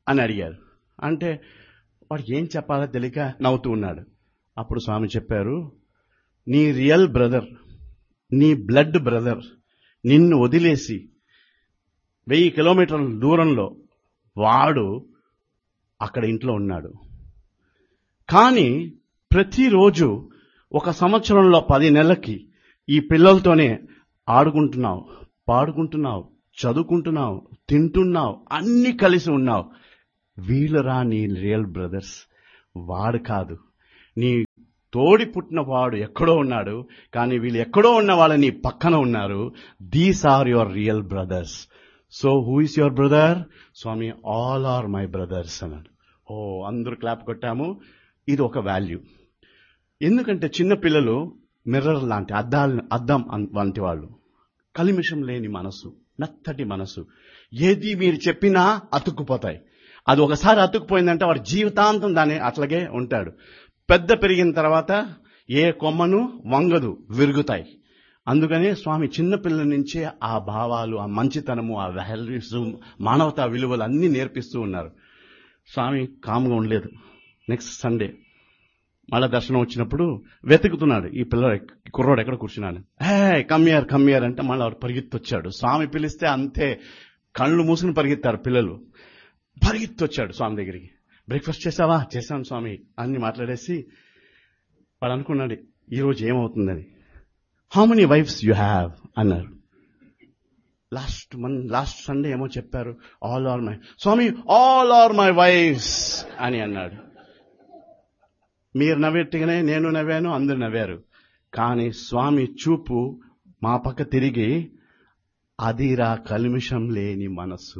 అని అడిగారు. అంటే వాడు ఏం చెప్పాలో తెలియక నవ్వుతూ ఉన్నాడు. అప్పుడు స్వామి చెప్పారు, నీ రియల్ బ్రదర్, నీ బ్లడ్ బ్రదర్ నిన్ను వదిలేసి 1000 కిలోమీటర్ల దూరంలో వాడు అక్కడ ఇంట్లో ఉన్నాడు. కానీ ప్రతిరోజు 1 సంవత్సరంలో 10 నెలలకి ఈ పిల్లలతోనే ఆడుకుంటున్నావు, పాడుకుంటున్నావు, చదువుకుంటున్నావు, తింటున్నావు, అన్ని కలిసి ఉన్నావు. వీళ్ళరా నీ రియల్ బ్రదర్స్. వాడు కాదు, నీ తోడి పుట్టిన వాడు ఎక్కడో ఉన్నాడు, కానీ వీళ్ళు ఎక్కడో ఉన్న వాళ్ళు నీ పక్కన ఉన్నారు. These are your real brothers. So who is your brother? Swamy, all are my brothers అన్నాడు. అందరూ క్లాప్ కొట్టాము. ఇది ఒక వాల్యూ. ఎందుకంటే చిన్న పిల్లలు మిర్రర్ లాంటి అద్దం వంటి వాళ్ళు, కలిమిషం లేని మనసు, మెత్తటి మనసు. ఏది మీరు చెప్పినా అతుక్కుపోతాయి. అది ఒకసారి అతుక్కుపోయిందంటే వాడు జీవితాంతం దాన్ని అట్లాగే ఉంటాడు. పెద్ద పెరిగిన తర్వాత ఏ కొమ్మను వంగదు, విరుగుతాయి. అందుకనే స్వామి చిన్నపిల్లల నుంచే ఆ భావాలు, ఆ మంచితనము, ఆ వాల్యూస్, మానవతా విలువలు అన్నీ నేర్పిస్తూ ఉన్నారు. స్వామి కామ్గా ఉండలేదు. నెక్స్ట్ సండే మళ్ళా దర్శనం వచ్చినప్పుడు వెతుకుతున్నాడు, ఈ కుర్రోడు ఎక్కడ కూర్చున్నాను. కమ్మియర్ అంటే మళ్ళీ వాడు పరిగెత్తొచ్చాడు. స్వామి పిలిస్తే అంతే, కళ్ళు మూసుకుని పరిగెత్తారు పిల్లలు. పరిగెత్తొచ్చాడు స్వామి దగ్గరికి. బ్రేక్ఫాస్ట్ చేసావా? చేశాను స్వామి అన్ని మాట్లాడేసి వాడు అనుకున్నాడు ఈరోజు ఏమవుతుందని. How many wives you have అన్నారు. లాస్ట్ సండే ఏమో చెప్పారు, all are my. Swamy, all are my wife's అని అన్నాడు. మీరు నవ్వెట్టుగానే నేను నవ్వాను, అందరు నవ్వారు. కానీ స్వామి చూపు మా పక్క తిరిగి, అదిరా కల్మిషం లేని మనసు.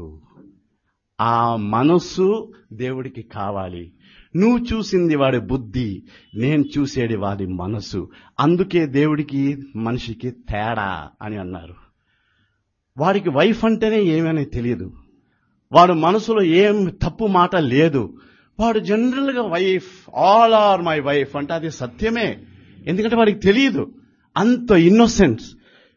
ఆ మనసు దేవుడికి కావాలి. నువ్వు చూసింది వాడి బుద్ధి, నేను చూసేది వాడి మనసు. అందుకే దేవుడికి మనిషికి తేడా అని అన్నారు. వాడికి వైఫ్ అంటేనే ఏమని తెలియదు, వాడు మనసులో ఏం తప్పు మాట లేదు. వాడు జనరల్ గా wife, all are my wife అంటే అది సత్యమే. ఎందుకంటే వాడికి తెలియదు. అంత ఇన్నోసెన్స్,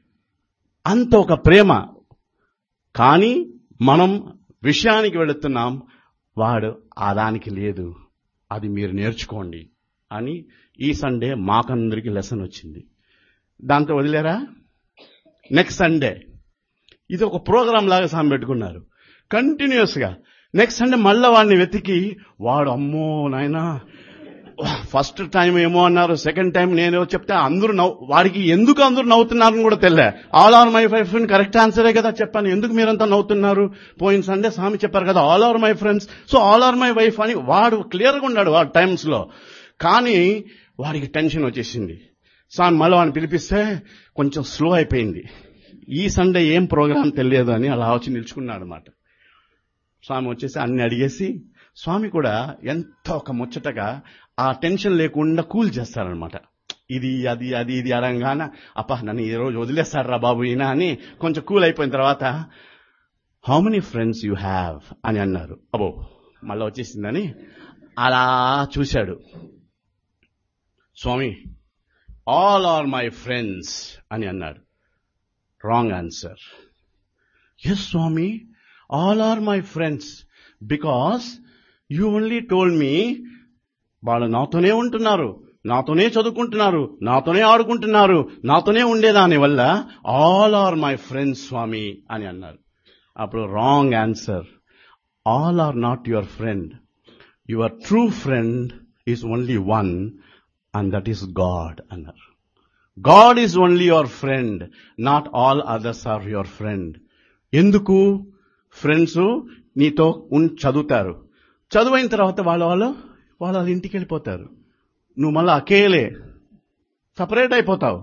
అంత ఒక ప్రేమ. కానీ మనం విషయానికి వెళుతున్నాం, వాడు ఆ దానికి లేదు. అది మీరు నేర్చుకోండి అని ఈ సండే మాకందరికి లెసన్ వచ్చింది. దాంతో వదిలేరా? నెక్స్ట్ సండే ఇది ఒక ప్రోగ్రాం లాగా సామి పెట్టుకున్నారు కంటిన్యూస్ గా. నెక్స్ట్ సండే మళ్ళా వాడిని వెతికి, వాడు అమ్మో నాయనా, ఫస్ట్ టైం ఏమో అన్నారు, సెకండ్ టైం నేనేమో చెప్తే అందరూ వాడికి ఎందుకు అందరూ నవ్వుతున్నారని కూడా తెలియలే. All are my wife correct ఆన్సరే కదా చెప్పాను, ఎందుకు మీరంతా నవ్వుతున్నారు? పోయిన సండే స్వామి చెప్పారు కదా all are my friends, so all are my wife అని వాడు క్లియర్గా ఉన్నాడు వాడు టైమ్స్ లో. కానీ వాడికి టెన్షన్ వచ్చేసింది. స్వామి మళ్ళీ వాడిని పిలిపిస్తే కొంచెం స్లో అయిపోయింది. ఈ సండే ఏం ప్రోగ్రాం తెలియదు అని అలా వచ్చి నిల్చుకున్నాడు అనమాట. స్వామి వచ్చేసి అన్ని అడిగేసి, స్వామి కూడా ఎంత ఒక ముచ్చటగా ఆ టెన్షన్ లేకుండా కూల్ చేస్తారనమాట. ఇది అది అది ఇది అడంగాన, నన్ను ఈ రోజు వదిలేస్తారా బాబు ఈయన అని కొంచెం కూల్ అయిపోయిన తర్వాత, how many friends you have అని అన్నారు. మళ్ళా వచ్చేసిందని అలా చూశాడు. స్వామి, ఆల్ ఆర్ మై ఫ్రెండ్స్ అని అన్నాడు. Wrong answer. Yes Swamy, all are my friends because you only told me వాళ్ళు నాతోనే ఉంటున్నారు, నాతోనే చదువుకుంటున్నారు, నాతోనే ఆడుకుంటున్నారు, నాతోనే ఉండేదాని వల్ల ఆల్ ఆర్ మై ఫ్రెండ్స్ స్వామి అని అన్నారు. అప్పుడు wrong answer. All are not your friend. Your true friend is only one and that is God అన్నారు. God is only your friend, not all others are your friend. ఎందుకు? Friends నీతో చదువుతారు, చదువైన తర్వాత వాళ్ళ ఇంటికి వెళ్ళిపోతారు. నువ్వు మళ్ళా అకేలే సపరేట్ అయిపోతావు.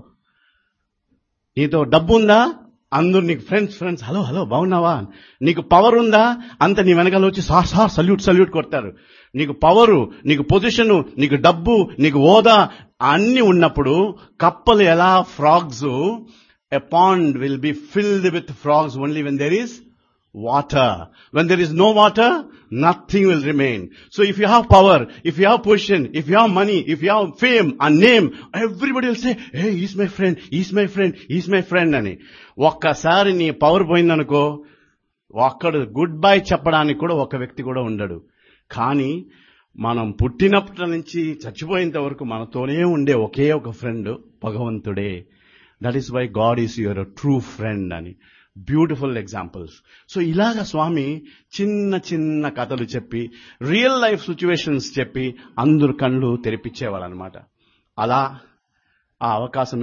నీతో డబ్బు ఉందా, అందరూ నీకు ఫ్రెండ్స్ హలో హలో బాగున్నావా. నీకు పవర్ ఉందా, అంత నీ వెనకాల వచ్చి సార్ సల్యూట్ కొడతారు. నీకు పవరు, నీకు పొజిషను, నీకు డబ్బు, నీకు హోదా అన్ని ఉన్నప్పుడు కప్పలు ఎలా frogs, a pond will be filled with frogs only when there is water. When there is no water, nothing will remain. So if you have power, if you have position, if you have money, if you have fame and name, everybody will say, hey, he's my friend, he's my friend, he's my friend అని. ఒక్కసారి నీ power పోయిందనుకో, ఒక్కడు good bye చెప్పడానికి కూడా ఒక వ్యక్తి కూడా ఉండడు. కానీ మనం పుట్టినప్పటి నుంచి చచ్చిపోయేంత వరకు మనతోనే ఉండే ఒకే ఒక ఫ్రెండ్ భగవంతుడే. That is why God is your true friend అని. Beautiful examples. సో ఇలాగా స్వామి చిన్న చిన్న కథలు చెప్పి, రియల్ లైఫ్ సిచ్యువేషన్స్ చెప్పి అందరు కళ్ళు తెరిపించేవాళ్ళు అనమాట. అలా ఆ అవకాశం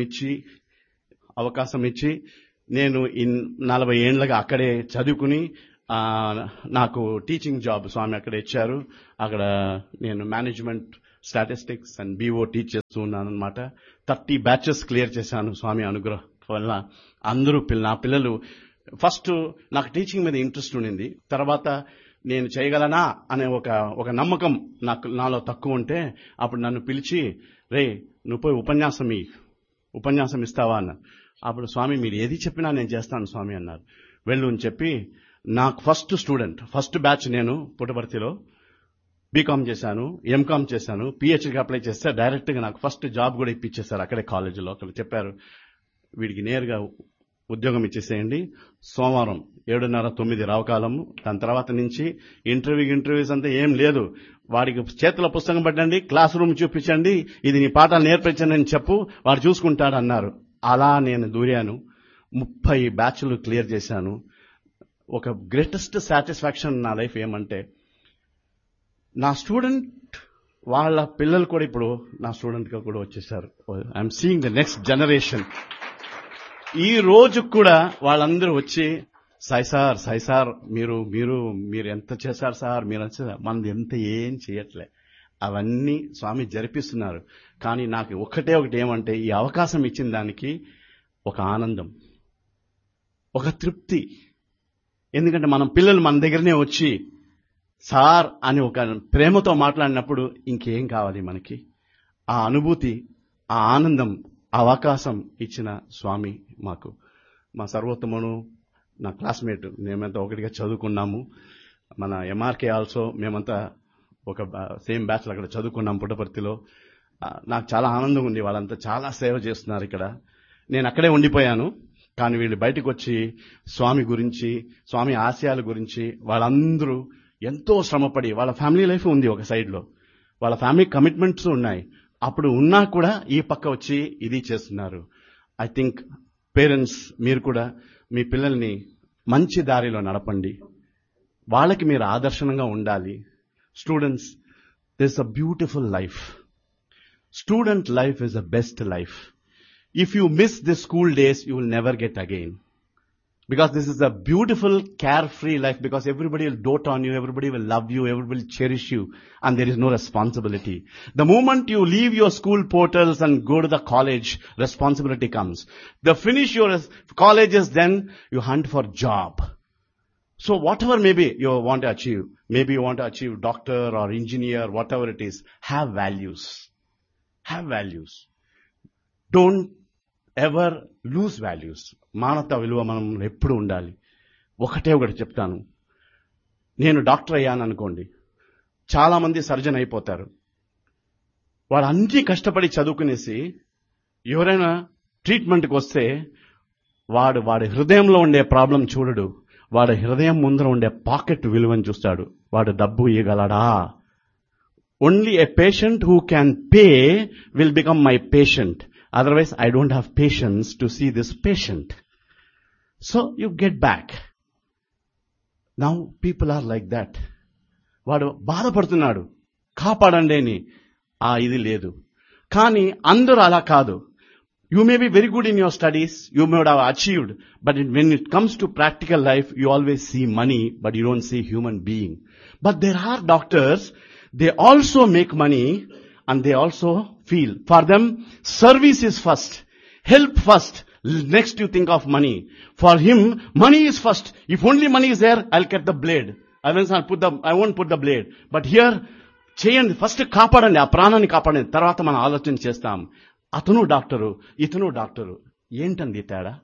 ఇచ్చి నేను 40 ఏళ్లుగా అక్కడే చదువుకుని నాకు టీచింగ్ జాబ్ స్వామి అక్కడ ఇచ్చారు. అక్కడ నేను management, statistics and BO teach చేస్తూ ఉన్నాను అనమాట. 30 బ్యాచెస్ క్లియర్ చేశాను స్వామి అనుగ్రహం వల్ల. అందరూ నా పిల్లలు ఫస్ట్ నాకు టీచింగ్ మీద ఇంట్రెస్ట్ ఉండింది. తర్వాత నేను చేయగలనా అనే ఒక నమ్మకం నాలో తక్కువ ఉంటే అప్పుడు నన్ను పిలిచి, రే నువ్వు పోయి ఉపన్యాసం ఇస్తావా అన్నారు. అప్పుడు స్వామి మీరు ఏది చెప్పినా నేను చేస్తాను స్వామి అన్నారు. వెళ్ళు అని చెప్పి నాకు ఫస్ట్ బ్యాచ్ నేను పుట్టపర్తిలో బీకామ్ చేశాను, ఎంకామ్ చేశాను, PhDకి అప్లై చేస్తే డైరెక్ట్ గా నాకు ఫస్ట్ జాబ్ కూడా ఇప్పించేశారు అక్కడే కాలేజీలో. అక్కడ చెప్పారు వీడికి నేరుగా ఉద్యోగం ఇచ్చేసేయండి, సోమవారం 7:30-9 రావకాలము, దాని తర్వాత నుంచి ఇంటర్వ్యూస్ అంతా ఏం లేదు, వాడికి చేతిలో పుస్తకం పట్టండి, క్లాస్ రూమ్ చూపించండి, ఇది నీ పాఠాలు నేర్పించండి అని చెప్పు, వాడు చూసుకుంటాడు అన్నారు. అలా నేను దూరాను. 30 బ్యాచ్లు క్లియర్ చేశాను. ఒక గ్రేటెస్ట్ సాటిస్ఫాక్షన్ నా లైఫ్ ఏమంటే, నా స్టూడెంట్ వాళ్ళ పిల్లలు కూడా ఇప్పుడు నా స్టూడెంట్ గా కూడా వచ్చేసారు. I'm seeing the next generation. ఈ రోజు కూడా వాళ్ళందరూ వచ్చి సాయి సార్ మీరు ఎంత చేశారు సార్, మనది ఎంత ఏం చేయట్లే, అవన్నీ స్వామి జరిపిస్తున్నారు. కానీ నాకు ఒకటి ఏమంటే, ఈ అవకాశం ఇచ్చిన దానికి ఒక ఆనందం, ఒక తృప్తి. ఎందుకంటే మనం పిల్లలు మన దగ్గరనే వచ్చి సార్ అని ఒక ప్రేమతో మాట్లాడినప్పుడు ఇంకేం కావాలి మనకి? ఆ అనుభూతి, ఆ ఆనందం, ఆ అవకాశం ఇచ్చిన స్వామి మాకు. మా సర్వోత్తమును నా క్లాస్మేట్, మేమంతా ఒకటిగా చదువుకున్నాము. మన MRK ఆల్సో మేమంతా ఒక సేమ్ బ్యాచ్లో అక్కడ చదువుకున్నాం పుట్టపర్తిలో. నాకు చాలా ఆనందంగా ఉంది. వాళ్ళంతా చాలా సేవ చేస్తున్నారు ఇక్కడ. నేను అక్కడే ఉండిపోయాను. కానీ వీళ్ళు బయటకు వచ్చి స్వామి గురించి, స్వామి ఆశయాల గురించి వాళ్ళందరూ ఎంతో శ్రమపడి, వాళ్ళ ఫ్యామిలీ లైఫ్ ఉంది ఒక సైడ్లో, వాళ్ళ ఫ్యామిలీ కమిట్మెంట్స్ ఉన్నాయి, అప్పుడు ఉన్నా కూడా ఈ పక్క వచ్చి ఇది చేస్తున్నారు. ఐ థింక్ పేరెంట్స్ మీరు కూడా మీ పిల్లల్ని మంచి దారిలో నడపండి, వాళ్ళకి మీరు ఆదర్శనంగా ఉండాలి. Students, this a beautiful life. Student life is the best life. If you miss the school days, you will never get again. Because this is a beautiful, carefree life, because everybody will dote on you, everybody will love you, everybody will cherish you, and there is no responsibility. The moment you leave your school portals and go to the college, responsibility comes. The finish your colleges, then you hunt for job. So whatever maybe you want to achieve, maybe you want to achieve doctor or engineer, whatever it is, have values. Have values. Don't ever loose values. మానవతా విలువ మనం ఎప్పుడు ఉండాలి. ఒకటి చెప్తాను. నేను doctor అయ్యాను అనుకోండి, చాలా మంది సర్జన్ అయిపోతారు. వాడు అన్నీ కష్టపడి చదువుకునేసి ఎవరైనా ట్రీట్మెంట్కి వస్తే వాడి హృదయంలో ఉండే ప్రాబ్లం చూడడు, వాడి హృదయం ముందర ఉండే పాకెట్ విలువని చూస్తాడు. వాడు డబ్బు ఇవ్వగలడా? Only A patient who can pay will become my patient. Otherwise, I don't have patience to see this patient. So, you get back. Now, people are like that. వాడు బాధపడుతున్నాడు, కాపాడండి అని. ఇది లేదు. కానీ అందరూ అలా కాదు. You may be very good in your studies, you may have achieved, but when it comes to practical life, you always see money, but you don't see human being. But there are doctors, they also make money, and they also feel. For them, service is first, help first, next you think of money. For him, money is first. If only money is there, I'll get the blade. I won't put the blade. But here, చేయండి, first కాపాడండి, ఆ ప్రాణాన్ని కాపాడండి, తర్వాత మనం ఆలోచన చేస్తాం. అతను డాక్టరు, ఇతను డాక్టరు. ఏంటండి తేడా?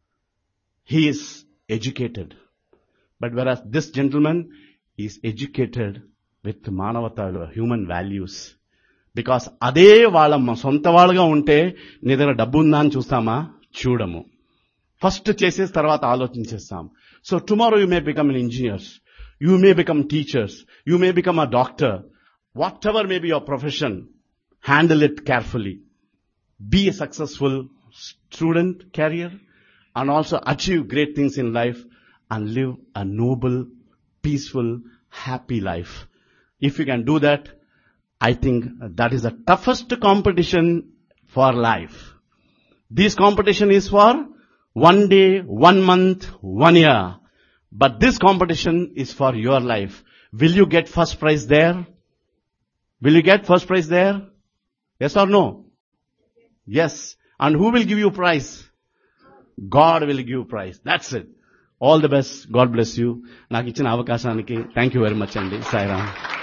He is educated. But whereas this gentleman is educated with మానవతా, human values. బికాస్ అదే వాళ్ళ సొంత వాళ్ళగా ఉంటే నీ దగ్గర డబ్బు ఉందా అని చూస్తామా? చూడము. ఫస్ట్ చేసేసి తర్వాత ఆలోచించేస్తాం. So tomorrow you may become an engineers, you may become teachers, you may become a doctor, what ever may be your profession, handle it carefully. Be a successful student career and also achieve great things in life and live a noble, peaceful, happy life. If you can do that, I think that is the toughest competition for life. This competition is for 1 day, 1 month, 1 year. But this competition is for your life. Will you get first prize there? Will you get first prize there? Yes or no? Yes. And who will give you prize? God will give you prize. That's it. All the best. God bless you. నాకు ఇచ్చిన అవకాశానికి thank you very much అండి. సాయిరామ్.